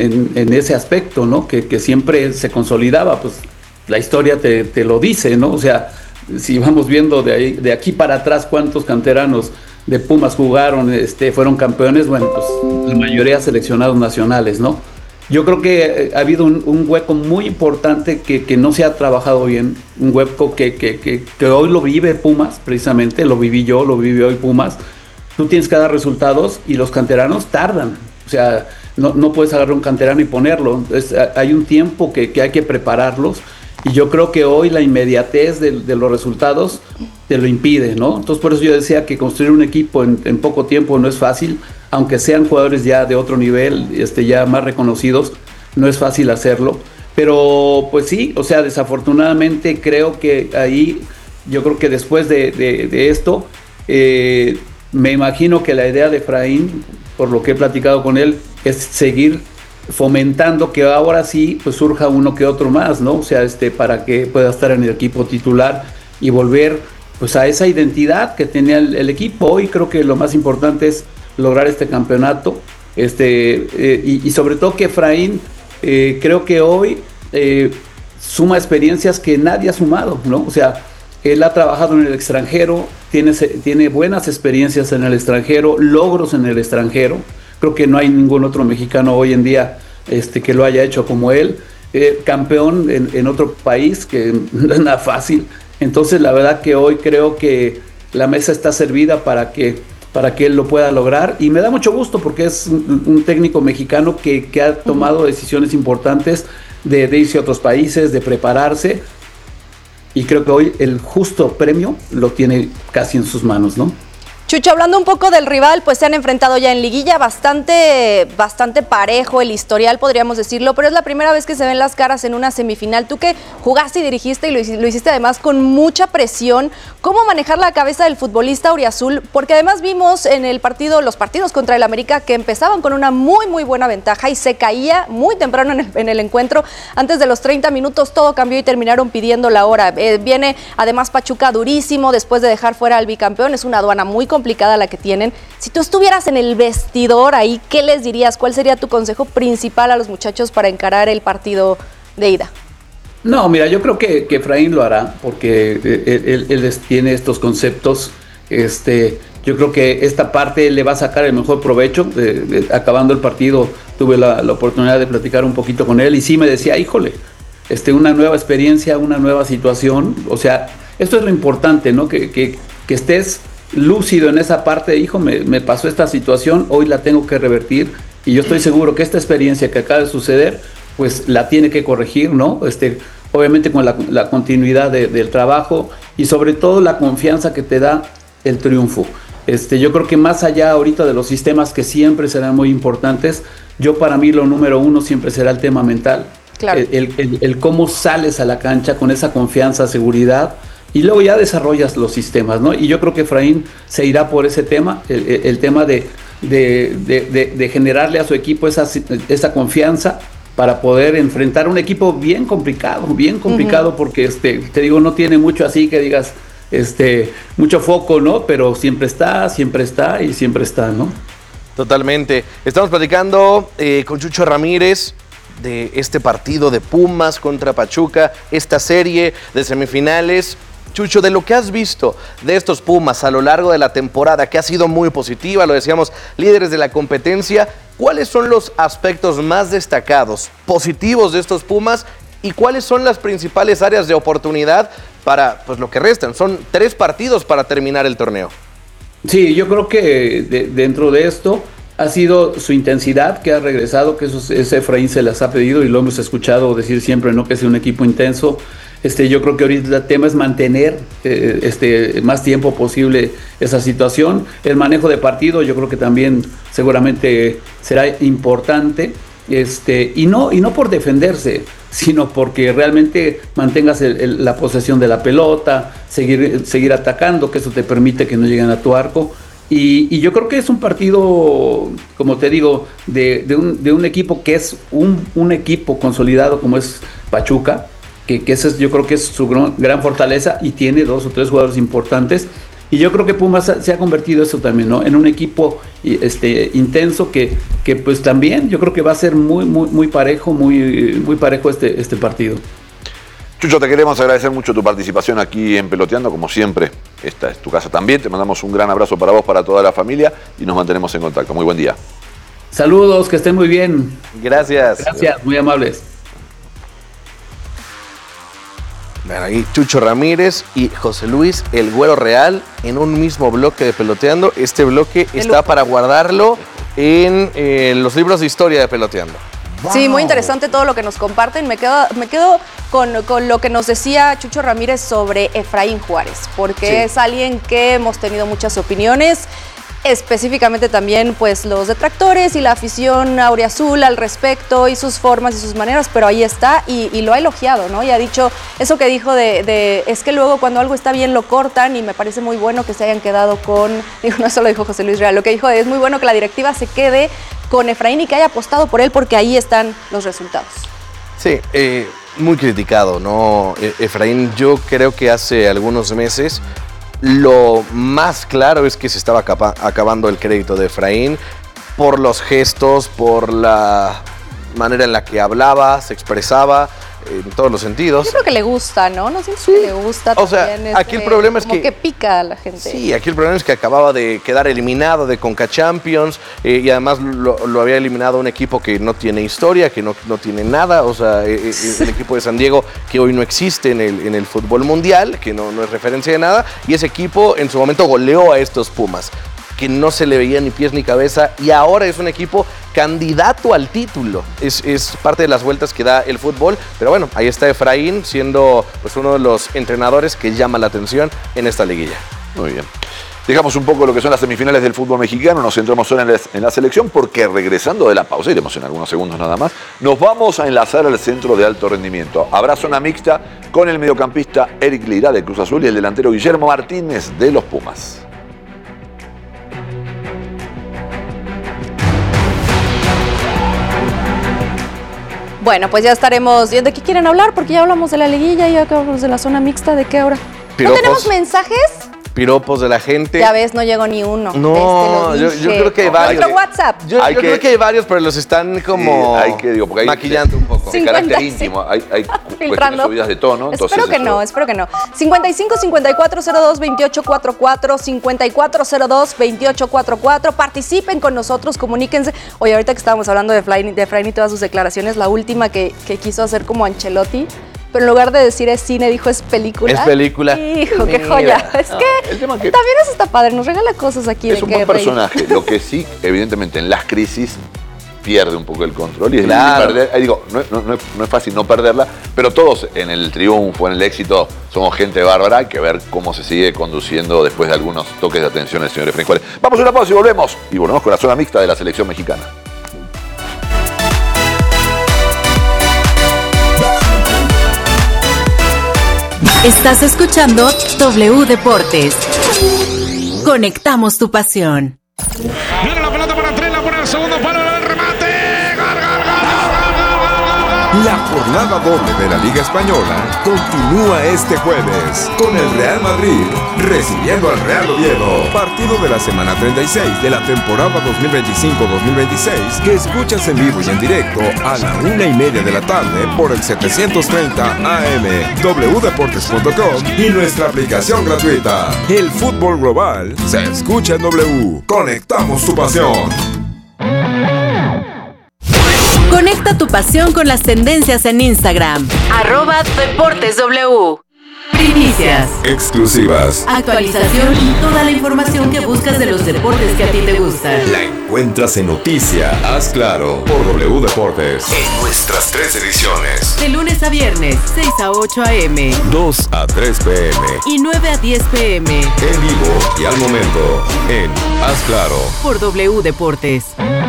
en ese aspecto, ¿no? Que siempre se consolidaba, pues la historia te lo dice, ¿no? O sea, si vamos viendo de aquí para atrás cuántos canteranos de Pumas jugaron, fueron campeones, bueno, pues la mayoría seleccionados nacionales, ¿no? Yo creo que ha habido un hueco muy importante que no se ha trabajado bien, un hueco que hoy lo vive Pumas, precisamente, lo viví yo, lo vive hoy Pumas. Tú tienes que dar resultados y los canteranos tardan, o sea, no puedes agarrar un canterano y ponerlo, hay un tiempo que hay que prepararlos. Y yo creo que hoy la inmediatez de los resultados te lo impide, ¿no? Entonces por eso yo decía que construir un equipo en poco tiempo no es fácil, aunque sean jugadores ya de otro nivel, ya más reconocidos, no es fácil hacerlo. Pero pues sí, o sea, desafortunadamente creo que ahí, yo creo que después de esto, me imagino que la idea de Efraín, por lo que he platicado con él, es seguir fomentando que ahora sí pues surja uno que otro más, ¿no? O sea, para que pueda estar en el equipo titular y volver pues a esa identidad que tenía el equipo. Hoy creo que lo más importante es lograr este campeonato, y sobre todo que Efraín creo que hoy suma experiencias que nadie ha sumado, ¿no? O sea, él ha trabajado en el extranjero, tiene buenas experiencias en el extranjero, logros en el extranjero. Creo que no hay ningún otro mexicano hoy en día que lo haya hecho como él. Campeón en otro país, que no es nada fácil. Entonces la verdad que hoy creo que la mesa está servida para que él lo pueda lograr. Y me da mucho gusto porque es un técnico mexicano que ha tomado decisiones importantes de irse a otros países, de prepararse. Y creo que hoy el justo premio lo tiene casi en sus manos, ¿no? Chucho, hablando un poco del rival, pues se han enfrentado ya en liguilla, bastante parejo el historial, podríamos decirlo, pero es la primera vez que se ven las caras en una semifinal. Tú que jugaste y dirigiste y lo hiciste además con mucha presión, ¿cómo manejar la cabeza del futbolista auriazul? Porque además vimos en los partidos contra el América que empezaban con una muy buena ventaja y se caía muy temprano en el encuentro. Antes de los 30 minutos todo cambió y terminaron pidiendo la hora. Viene además Pachuca durísimo después de dejar fuera al bicampeón, es una aduana muy complicada la que tienen. Si tú estuvieras en el vestidor ahí, ¿qué les dirías? ¿Cuál sería tu consejo principal a los muchachos para encarar el partido de ida? No, mira, yo creo que Efraín lo hará porque él tiene estos conceptos. Yo creo que esta parte le va a sacar el mejor provecho. Acabando el partido tuve la oportunidad de platicar un poquito con él y sí me decía, híjole, una nueva experiencia, una nueva situación. O sea, esto es lo importante, ¿no? Que estés lúcido en esa parte. Hijo, me pasó esta situación, hoy la tengo que revertir y yo estoy seguro que esta experiencia que acaba de suceder pues la tiene que corregir, ¿no? Obviamente con la continuidad del trabajo y sobre todo la confianza que te da el triunfo. Yo creo que más allá ahorita de los sistemas que siempre serán muy importantes, para mí lo número uno siempre será el tema mental. Claro. El cómo sales a la cancha con esa confianza, seguridad. Y luego ya desarrollas los sistemas, ¿no? Y yo creo que Efraín se irá por ese tema, el tema de generarle a su equipo esa confianza para poder enfrentar un equipo bien complicado, porque te digo, no tiene mucho así que digas, mucho foco, ¿no? Pero siempre está, ¿no? Totalmente. Estamos platicando con Chucho Ramírez de este partido de Pumas contra Pachuca, esta serie de semifinales. Chucho, de lo que has visto de estos Pumas a lo largo de la temporada, que ha sido muy positiva, lo decíamos, líderes de la competencia, ¿cuáles son los aspectos más destacados, positivos de estos Pumas y cuáles son las principales áreas de oportunidad para pues, lo que restan? Son 3 partidos para terminar el torneo. Sí, yo creo que dentro de esto ha sido su intensidad que ha regresado, que ese Efraín se las ha pedido y lo hemos escuchado decir siempre, ¿no? Que es un equipo intenso. Yo creo que ahorita el tema es mantener más tiempo posible esa situación. El manejo de partido yo creo que también seguramente será importante. Y no por defenderse, sino porque realmente mantengas la posesión de la pelota, seguir atacando, que eso te permite que no lleguen a tu arco. Y yo creo que es un partido, como te digo, de un equipo que es un equipo consolidado como es Pachuca, que ese yo creo que es su gran fortaleza y tiene 2 o 3 jugadores importantes. Y yo creo que Pumas se ha convertido eso también, ¿no? En un equipo intenso que pues también yo creo que va a ser muy parejo, muy parejo este partido. Chucho, te queremos agradecer mucho tu participación aquí en Peloteando, como siempre. Esta es tu casa también. Te mandamos un gran abrazo para vos, para toda la familia y nos mantenemos en contacto. Muy buen día. Saludos, que estén muy bien. Gracias. Gracias, muy amables. Ahí Chucho Ramírez y José Luis El Güero Real en un mismo bloque de Peloteando. Este bloque está para guardarlo en los libros de historia de Peloteando. Wow. Sí, muy interesante todo lo que nos comparten. Me quedo con lo que nos decía Chucho Ramírez sobre Efraín Juárez, porque es alguien que hemos tenido muchas opiniones. Específicamente también pues los detractores y la afición auriazul al respecto y sus formas y sus maneras, pero ahí está y lo ha elogiado, ¿no? Y ha dicho eso que dijo es que luego cuando algo está bien lo cortan y me parece muy bueno que se hayan quedado no eso lo dijo José Luis Real, lo que dijo es muy bueno que la directiva se quede con Efraín y que haya apostado por él porque ahí están los resultados. Sí, muy criticado, ¿no? Efraín, yo creo que hace algunos meses lo más claro es que se estaba acabando el crédito de Efraín por los gestos, por la manera en la que hablaba, se expresaba, en todos los sentidos. Yo creo que le gusta, ¿no? No sé si le gusta o también. Sea, aquí el problema es como que pica a la gente. Sí, aquí el problema es que acababa de quedar eliminado de Conca Champions y además lo había eliminado un equipo que no tiene historia, que no tiene nada. O sea, el equipo de San Diego que hoy no existe en el fútbol mundial, que no es referencia de nada. Y ese equipo en su momento goleó a estos Pumas, que no se le veía ni pies ni cabeza, y ahora es un equipo candidato al título. Es parte de las vueltas que da el fútbol, pero bueno, ahí está Efraín siendo pues uno de los entrenadores que llama la atención en esta liguilla. Muy bien. Dejamos un poco lo que son las semifinales del fútbol mexicano, nos centramos solo en la selección, porque regresando de la pausa, iremos en algunos segundos nada más, nos vamos a enlazar al centro de alto rendimiento. Habrá zona mixta con el mediocampista Eric Lira de Cruz Azul y el delantero Guillermo Martínez de los Pumas. Bueno, pues ya estaremos viendo de qué quieren hablar, porque ya hablamos de la liguilla, ya hablamos de la zona mixta, ¿de qué ahora? Piropos. ¿No tenemos mensajes? Piropos de la gente. Ya ves, no llegó ni uno. No, yo creo que hay varios. Nuestro WhatsApp. Yo creo que hay varios, pero los están como porque maquillando un poco. De carácter íntimo, hay cuestiones subidas de tono. Espero que no. 55-5402-2844, 5402-2844. Participen con nosotros, comuníquense. Oye, ahorita que estábamos hablando de Efraín y todas sus declaraciones, la última que quiso hacer como Ancelotti, pero en lugar de decir es cine, dijo es película. Es película. Hijo, qué joya. Es que también eso está padre, nos regala cosas aquí. Es un buen personaje, lo que sí, evidentemente, en las crisis pierde un poco el control. Y no es fácil no perderla, pero todos en el triunfo, en el éxito, somos gente bárbara. Hay que ver cómo se sigue conduciendo después de algunos toques de atención el señor Efraín Juárez. Vamos a una pausa y volvemos. Y volvemos con la zona mixta de la selección mexicana. Estás escuchando W Deportes. Conectamos tu pasión. Viene la pelota para tres, la pone al segundo palo, el remate. ¡Gol, gol, gol, gol, gol, gol, gol, La jornada doble de la Liga Española continúa este jueves con el Real Madrid recibiendo al Real Oviedo. Partido de la semana 36 de la temporada 2025-2026 que escuchas en vivo y en directo a la 1:30 de la tarde por el 730 AM, wdeportes.com y nuestra aplicación gratuita. El fútbol global se escucha en W. Conectamos tu pasión. Conecta tu pasión con las tendencias en Instagram. @DeportesW. Primicias, exclusivas, actualización y toda la información que buscas de los deportes que a ti te gustan. La encuentras en Noticia, Haz Claro, por W Deportes. En nuestras 3 ediciones. De lunes a viernes, 6 a 8 a.m. 2 a 3 p.m. y 9 a 10 p.m. En vivo y al momento, en Haz Claro. Por W Deportes.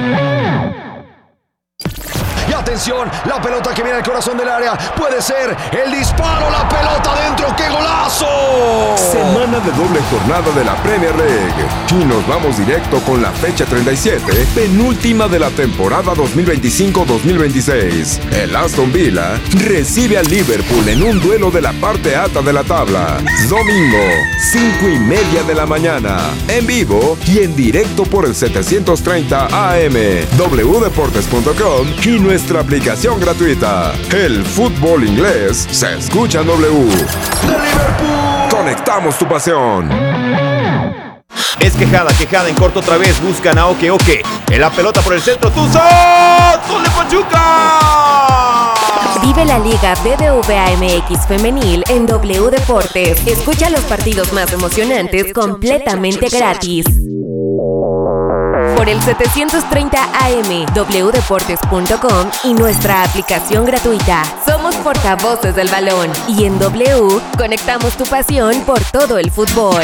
Y atención, la pelota que viene al corazón del área. Puede ser el disparo, la pelota dentro. ¡Qué golazo! Semana de doble jornada de la Premier League. Y nos vamos directo con la fecha 37, penúltima de la temporada 2025-2026. El Aston Villa recibe al Liverpool en un duelo de la parte alta de la tabla. Domingo, 5:30 de la mañana. En vivo y en directo por el 730 AM, wdeportes.com y nuestra aplicación gratuita. El fútbol inglés se escucha en W. Conectamos tu pasión. Es quejada en corto otra vez. Buscan a Oke. En la pelota por el centro. ¡Tuzón! ¡Gol de Pachuca! Vive la Liga BBVA MX Femenil en W Deportes. Escucha los partidos más emocionantes completamente gratis. Por el 730 AM, wdeportes.com y nuestra aplicación gratuita. Somos portavoces del balón y en W conectamos tu pasión por todo el fútbol.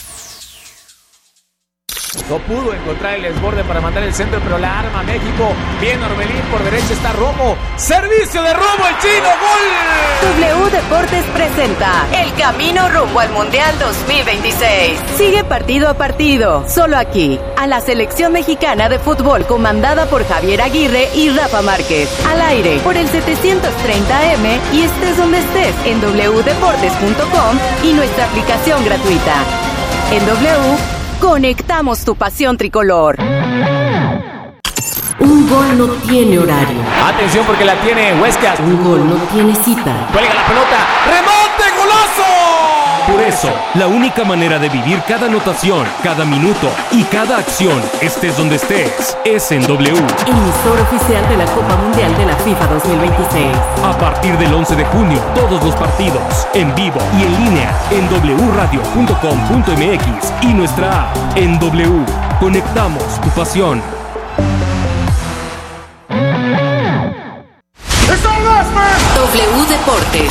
No pudo encontrar el desborde para mandar el centro, pero la arma México. Bien Orbelín, por derecha está Romo. Servicio de Romo, el chino, ¡gol! W Deportes presenta el camino rumbo al Mundial 2026. Sigue partido a partido, solo aquí, a la selección mexicana de fútbol comandada por Javier Aguirre y Rafa Márquez. Al aire, por el 730 AM y estés donde estés, en wdeportes.com y nuestra aplicación gratuita. En W, conectamos tu pasión tricolor. Un gol no tiene horario. Atención porque la tiene Huescas. Un gol no tiene cita. Cuelga la pelota. ¡Remate, golazo! Por eso, la única manera de vivir cada anotación, cada minuto y cada acción, estés donde estés, es en W. Emisor oficial de la Copa Mundial de la FIFA 2026. A partir del 11 de junio, todos los partidos, en vivo y en línea, en wradio.com.mx y nuestra app. En W, conectamos tu pasión. W Deportes.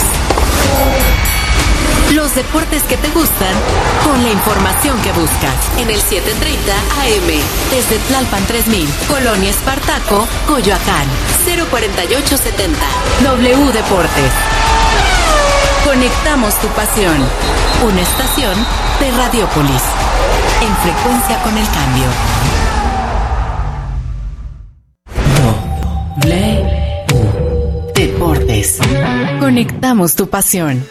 Los deportes que te gustan con la información que buscas. En el 730 AM. Desde Tlalpan 3000, Colonia Espartaco, Coyoacán. 04870. W Deportes. Conectamos tu pasión. Una estación de Radiópolis. En frecuencia con el cambio. W Deportes. Conectamos tu pasión.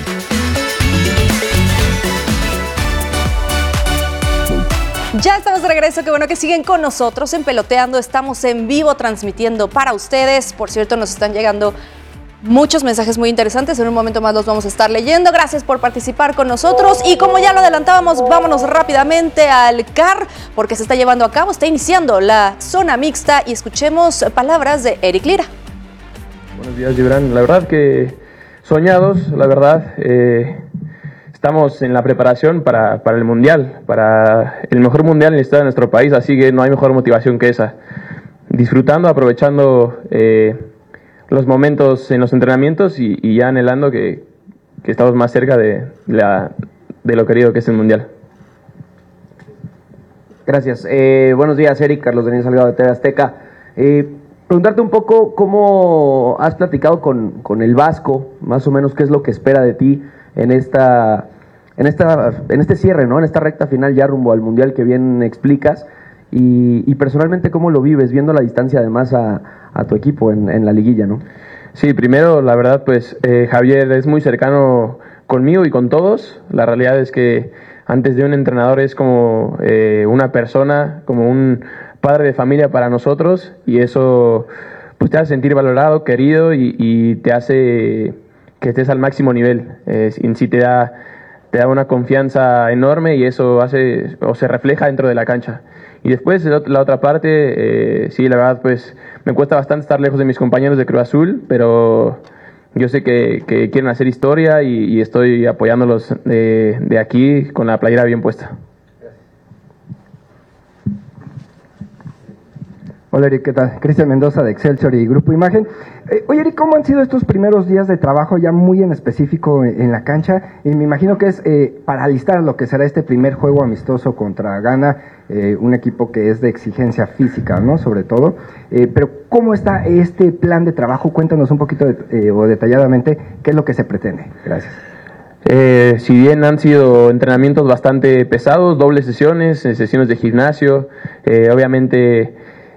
Ya estamos de regreso, qué bueno que siguen con nosotros en Peloteando, estamos en vivo transmitiendo para ustedes. Por cierto, nos están llegando muchos mensajes muy interesantes, en un momento más los vamos a estar leyendo. Gracias por participar con nosotros y como ya lo adelantábamos, vámonos rápidamente al CAR porque se está llevando a cabo, está iniciando la zona mixta y escuchemos palabras de Eric Lira. Buenos días, Gibran. La verdad que soñados, la verdad. Estamos en la preparación para el Mundial, para el mejor Mundial en la historia de nuestro país, así que no hay mejor motivación que esa. Disfrutando, aprovechando los momentos en los entrenamientos y ya anhelando que estamos más cerca de lo querido que es el Mundial. Gracias. Buenos días, Eric. Carlos Denis Salgado de TV Azteca. Preguntarte un poco cómo has platicado con el Vasco, más o menos qué es lo que espera de ti en este cierre, ¿no? En esta recta final ya rumbo al Mundial que bien explicas y personalmente cómo lo vives viendo la distancia además a tu equipo en la liguilla, ¿no? Sí, primero, la verdad, pues Javier es muy cercano conmigo y con todos. La realidad es que antes de un entrenador es como una persona, como un padre de familia para nosotros, y eso pues te hace sentir valorado, querido, y te hace que estés al máximo nivel. En sí te da una confianza enorme, y eso hace o se refleja dentro de la cancha. Y después la otra parte, sí, la verdad, pues me cuesta bastante estar lejos de mis compañeros de Cruz Azul, pero yo sé que quieren hacer historia, y estoy apoyándolos de aquí con la playera bien puesta. Hola Eric, ¿qué tal? Cristian Mendoza de Excelsior y Grupo Imagen. Oye Eric, ¿cómo han sido estos primeros días de trabajo ya muy en específico en la cancha? Y me imagino que es para alistar lo que será este primer juego amistoso contra Ghana, un equipo que es de exigencia física, ¿no? Sobre todo. Pero ¿cómo está este plan de trabajo? Cuéntanos un poquito o detalladamente qué es lo que se pretende. Gracias. Si bien han sido entrenamientos bastante pesados, dobles sesiones, sesiones de gimnasio, obviamente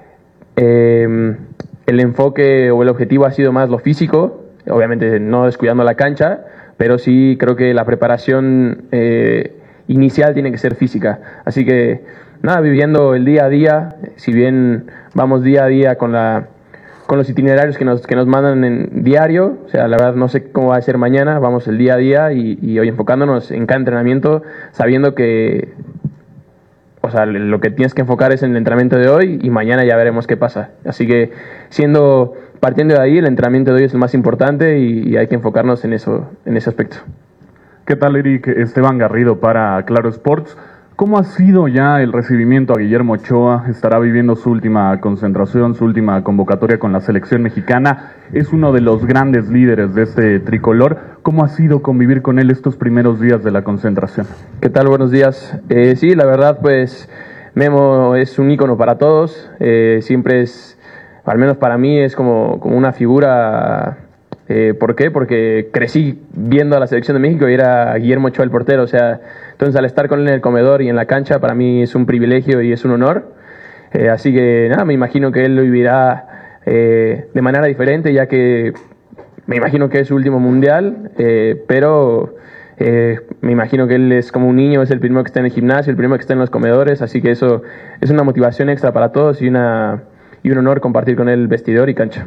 el enfoque o el objetivo ha sido más lo físico, obviamente no descuidando la cancha, pero sí creo que la preparación inicial tiene que ser física. Así que nada, viviendo el día a día, si bien vamos día a día con los itinerarios que nos mandan en diario, o sea, la verdad no sé cómo va a ser mañana, vamos el día a día y hoy enfocándonos en cada entrenamiento, sabiendo que, o sea, lo que tienes que enfocar es en el entrenamiento de hoy, y mañana ya veremos qué pasa. Así que partiendo de ahí, el entrenamiento de hoy es el más importante, y hay que enfocarnos en ese aspecto. ¿Qué tal, Eric? Esteban Garrido para Claro Sports. ¿Cómo ha sido ya el recibimiento a Guillermo Ochoa? Estará viviendo su última concentración, su última convocatoria con la selección mexicana. Es uno de los grandes líderes de este tricolor. ¿Cómo ha sido convivir con él estos primeros días de la concentración? ¿Qué tal? Buenos días. Sí, la verdad, pues Memo es un ícono para todos. Siempre es, al menos para mí, es como una figura. ¿Por qué? Porque crecí viendo a la selección de México y era Guillermo Ochoa el portero. O sea, entonces al estar con él en el comedor y en la cancha, para mí es un privilegio y es un honor. Así que nada, me imagino que él lo vivirá de manera diferente, ya que me imagino que es su último mundial, pero me imagino que él es como un niño, es el primero que está en el gimnasio, el primero que está en los comedores, así que eso es una motivación extra para todos y un honor compartir con él vestidor y cancha.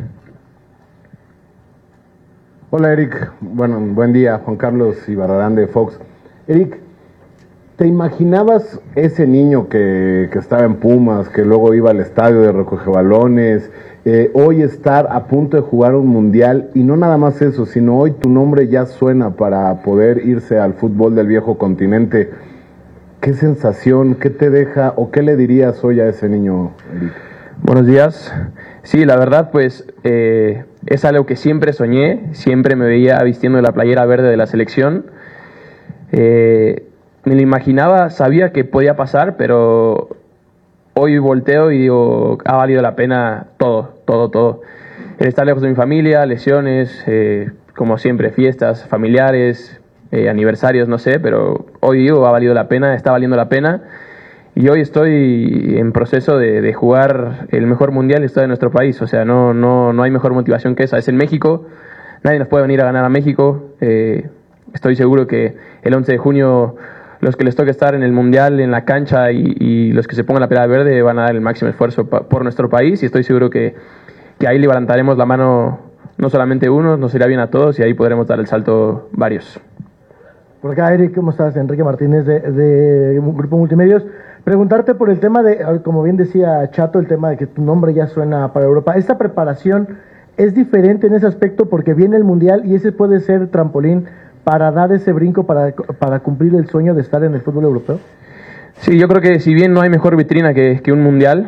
Hola Eric, bueno, buen día, Juan Carlos Ibarrarán de Fox. Eric, ¿te imaginabas ese niño que estaba en Pumas, que luego iba al estadio de recogebalones, hoy estar a punto de jugar un mundial, y no nada más eso, sino hoy tu nombre ya suena para poder irse al fútbol del viejo continente? ¿Qué sensación, qué te deja o qué le dirías hoy a ese niño, Eric? Buenos días. Sí, la verdad, pues es algo que siempre soñé, siempre me veía vistiendo la playera verde de la selección. Me lo imaginaba, sabía que podía pasar, pero hoy volteo y digo, ha valido la pena todo. El estar lejos de mi familia, lesiones, como siempre, fiestas familiares, aniversarios, no sé, pero hoy digo, ha valido la pena, está valiendo la pena. Y hoy estoy en proceso de jugar el mejor mundial de historia de nuestro país. O sea, no hay mejor motivación que esa. Es en México, nadie nos puede venir a ganar a México. Estoy seguro que el 11 de junio los que les toque estar en el mundial, en la cancha, y los que se pongan la playera verde van a dar el máximo esfuerzo por nuestro país, y estoy seguro que ahí levantaremos la mano no solamente uno, nos irá bien a todos, y ahí podremos dar el salto varios. Por acá, Eric, ¿cómo estás? Enrique Martínez de Grupo Multimedios. Preguntarte por el tema de, como bien decía Chato, el tema de que tu nombre ya suena para Europa. ¿Esta preparación es diferente en ese aspecto porque viene el Mundial y ese puede ser trampolín para dar ese brinco para cumplir el sueño de estar en el fútbol europeo? Sí, yo creo que si bien no hay mejor vitrina que un Mundial,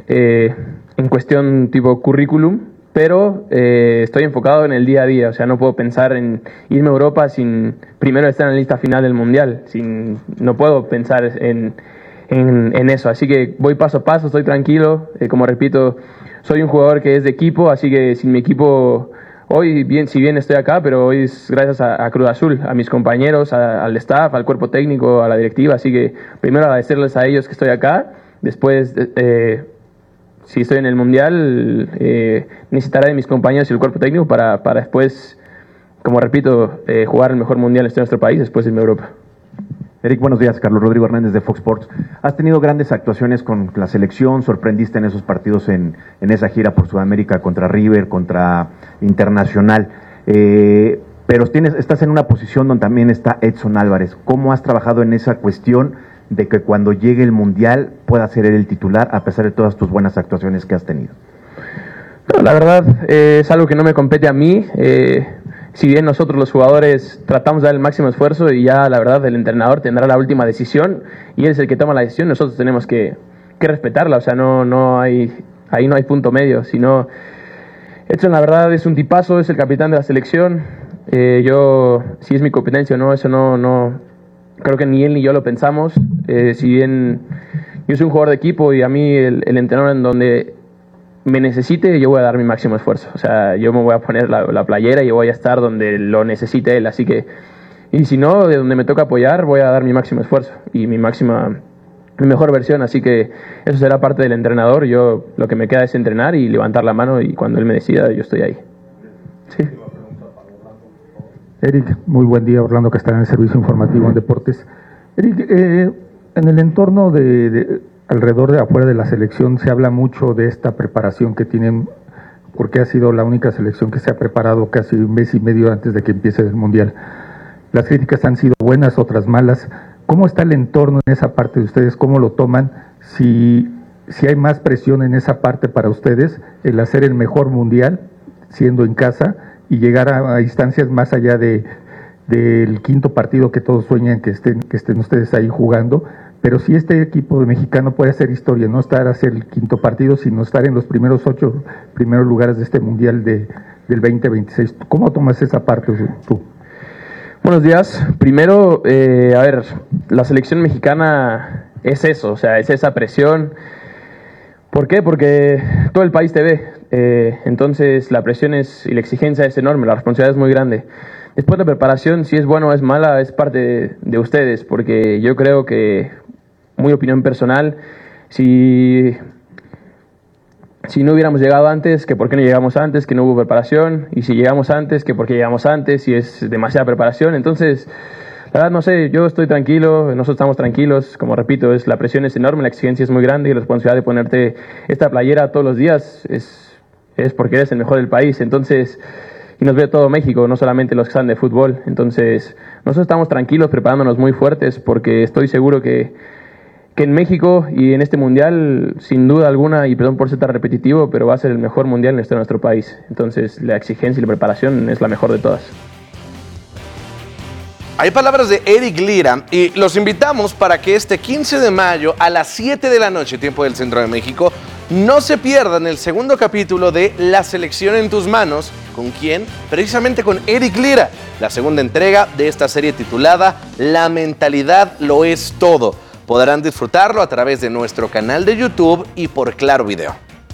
en cuestión tipo currículum, pero estoy enfocado en el día a día. O sea, no puedo pensar en irme a Europa sin primero estar en la lista final del Mundial. No puedo pensar en eso, así que voy paso a paso, estoy tranquilo, como repito, soy un jugador que es de equipo, así que sin mi equipo, hoy si bien estoy acá, pero hoy es gracias a Cruz Azul, a mis compañeros, al staff, al cuerpo técnico, a la directiva, así que primero agradecerles a ellos que estoy acá, después si estoy en el Mundial, necesitaré de mis compañeros y el cuerpo técnico para después, como repito, jugar el mejor Mundial en nuestro país, después en Europa. Eric, buenos días. Carlos Rodrigo Hernández de Fox Sports. Has tenido grandes actuaciones con la selección, sorprendiste en esos partidos en esa gira por Sudamérica contra River, contra Internacional. Pero estás en una posición donde también está Edson Álvarez. ¿Cómo has trabajado en esa cuestión de que cuando llegue el Mundial pueda ser él el titular a pesar de todas tus buenas actuaciones que has tenido? No, la verdad es algo que no me compete a mí. Si bien nosotros los jugadores tratamos de dar el máximo esfuerzo y ya la verdad el entrenador tendrá la última decisión y él es el que toma la decisión, nosotros tenemos que respetarla, o sea, ahí no hay punto medio, sino Edson la verdad es un tipazo, es el capitán de la selección. Yo, si es mi competencia o no, eso no creo que ni él ni yo lo pensamos. Si bien yo soy un jugador de equipo y a mí el entrenador en donde me necesite, yo voy a dar mi máximo esfuerzo. O sea, yo me voy a poner la playera y yo voy a estar donde lo necesite él. Así que, y si no, de donde me toca apoyar, voy a dar mi máximo esfuerzo y mi mejor versión. Así que eso será parte del entrenador. Yo lo que me queda es entrenar y levantar la mano y cuando él me decida, yo estoy ahí. Sí. Eric, muy buen día. Orlando Castellán, el Servicio Informativo en Deportes. Eric, en el entorno alrededor de afuera de la selección se habla mucho de esta preparación que tienen, porque ha sido la única selección que se ha preparado casi un mes y medio antes de que empiece el Mundial. Las críticas han sido buenas, otras malas. ¿Cómo está el entorno en esa parte de ustedes? ¿Cómo lo toman? Si hay más presión en esa parte para ustedes, el hacer el mejor Mundial, siendo en casa, y llegar a instancias más allá del quinto partido que todos sueñan que estén ustedes ahí jugando. Pero si este equipo mexicano puede hacer historia, no estar a hacer el quinto partido, sino estar en los primeros 8 primeros lugares de este Mundial del 2026. ¿Cómo tomas esa parte tú? Buenos días. Primero, la selección mexicana es eso, o sea, es esa presión. ¿Por qué? Porque todo el país te ve. Entonces la presión y la exigencia es enorme, la responsabilidad es muy grande. Después la preparación, si es buena o es mala, es parte de ustedes, porque yo creo que, muy opinión personal, si no hubiéramos llegado antes, que por qué no llegamos antes, que no hubo preparación, y si llegamos antes, que por qué llegamos antes, si es demasiada preparación. Entonces, la verdad no sé, yo estoy tranquilo, nosotros estamos tranquilos, como repito, la presión es enorme, la exigencia es muy grande y la responsabilidad de ponerte esta playera todos los días es porque eres el mejor del país. Entonces, y nos ve todo México, no solamente los que están de fútbol. Entonces, nosotros estamos tranquilos, preparándonos muy fuertes, porque estoy seguro que en México y en este Mundial, sin duda alguna, y perdón por ser tan repetitivo, pero va a ser el mejor Mundial en la historia de nuestro país. Entonces, la exigencia y la preparación es la mejor de todas. Hay palabras de Eric Lira y los invitamos para que este 15 de mayo a las 7 de la noche, tiempo del Centro de México, no se pierdan el segundo capítulo de La Selección en tus manos. ¿Con quién? Precisamente con Eric Lira, la segunda entrega de esta serie titulada La mentalidad lo es todo. Podrán disfrutarlo a través de nuestro canal de YouTube y por Claro Video.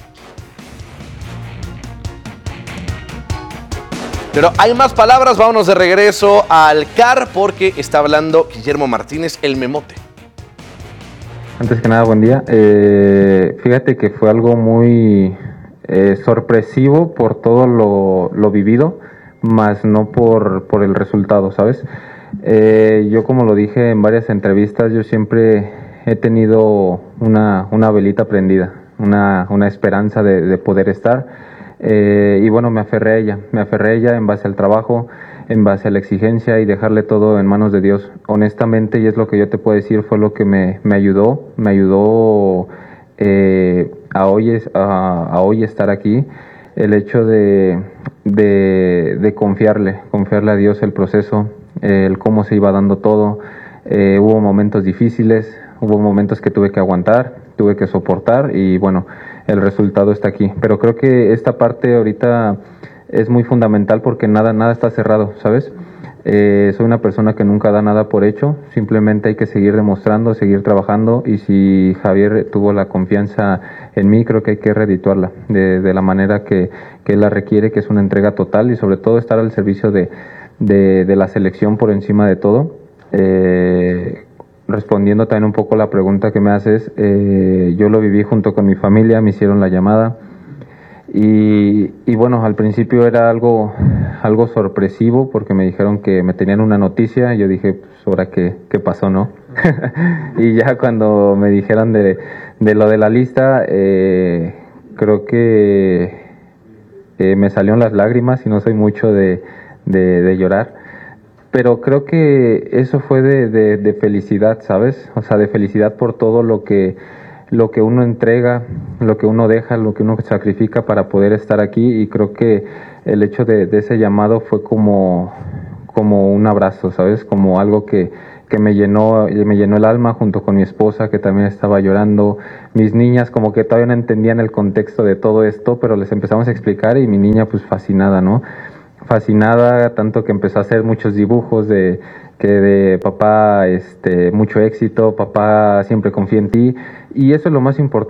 Pero hay más palabras, vámonos de regreso al CAR porque está hablando Guillermo Martínez, el memote. Antes que nada, buen día. Fíjate que fue algo muy sorpresivo por todo lo vivido, más no por el resultado, ¿sabes? Yo, como lo dije en varias entrevistas, yo siempre he tenido una velita prendida, una esperanza de poder estar. Y bueno, me aferré a ella en base al trabajo, en base a la exigencia y dejarle todo en manos de Dios. Honestamente, y es lo que yo te puedo decir, fue lo que me ayudó a hoy estar aquí. El hecho de confiarle a Dios el proceso, el cómo se iba dando todo. Hubo momentos difíciles, hubo momentos que tuve que aguantar, tuve que soportar y bueno, el resultado está aquí. Pero creo que esta parte ahorita es muy fundamental porque nada está cerrado, ¿sabes? Soy una persona que nunca da nada por hecho, simplemente hay que seguir demostrando, seguir trabajando y si Javier tuvo la confianza en mí, creo que hay que redituarla de la manera que él la requiere, que es una entrega total y sobre todo estar al servicio de la selección por encima de todo. respondiendo también un poco la pregunta que me haces, yo lo viví junto con mi familia, me hicieron la llamada y bueno, al principio era algo sorpresivo porque me dijeron que me tenían una noticia y yo dije, pues ahora qué pasó, ¿no? Y ya cuando me dijeron de lo de la lista, creo que me salieron las lágrimas y no soy mucho de llorar. Pero creo que eso fue de felicidad, ¿sabes? O sea, de felicidad por todo lo que uno entrega, lo que uno deja, lo que uno sacrifica para poder estar aquí. Y creo que el hecho de ese llamado fue como un abrazo, ¿sabes? Como algo que me llenó el alma junto con mi esposa, que también estaba llorando. Mis niñas como que todavía no entendían el contexto de todo esto, pero les empezamos a explicar y mi niña pues fascinada, ¿no? Fascinada, tanto que empezó a hacer muchos dibujos de papá, mucho éxito, papá siempre confía en ti, y eso es lo más importante.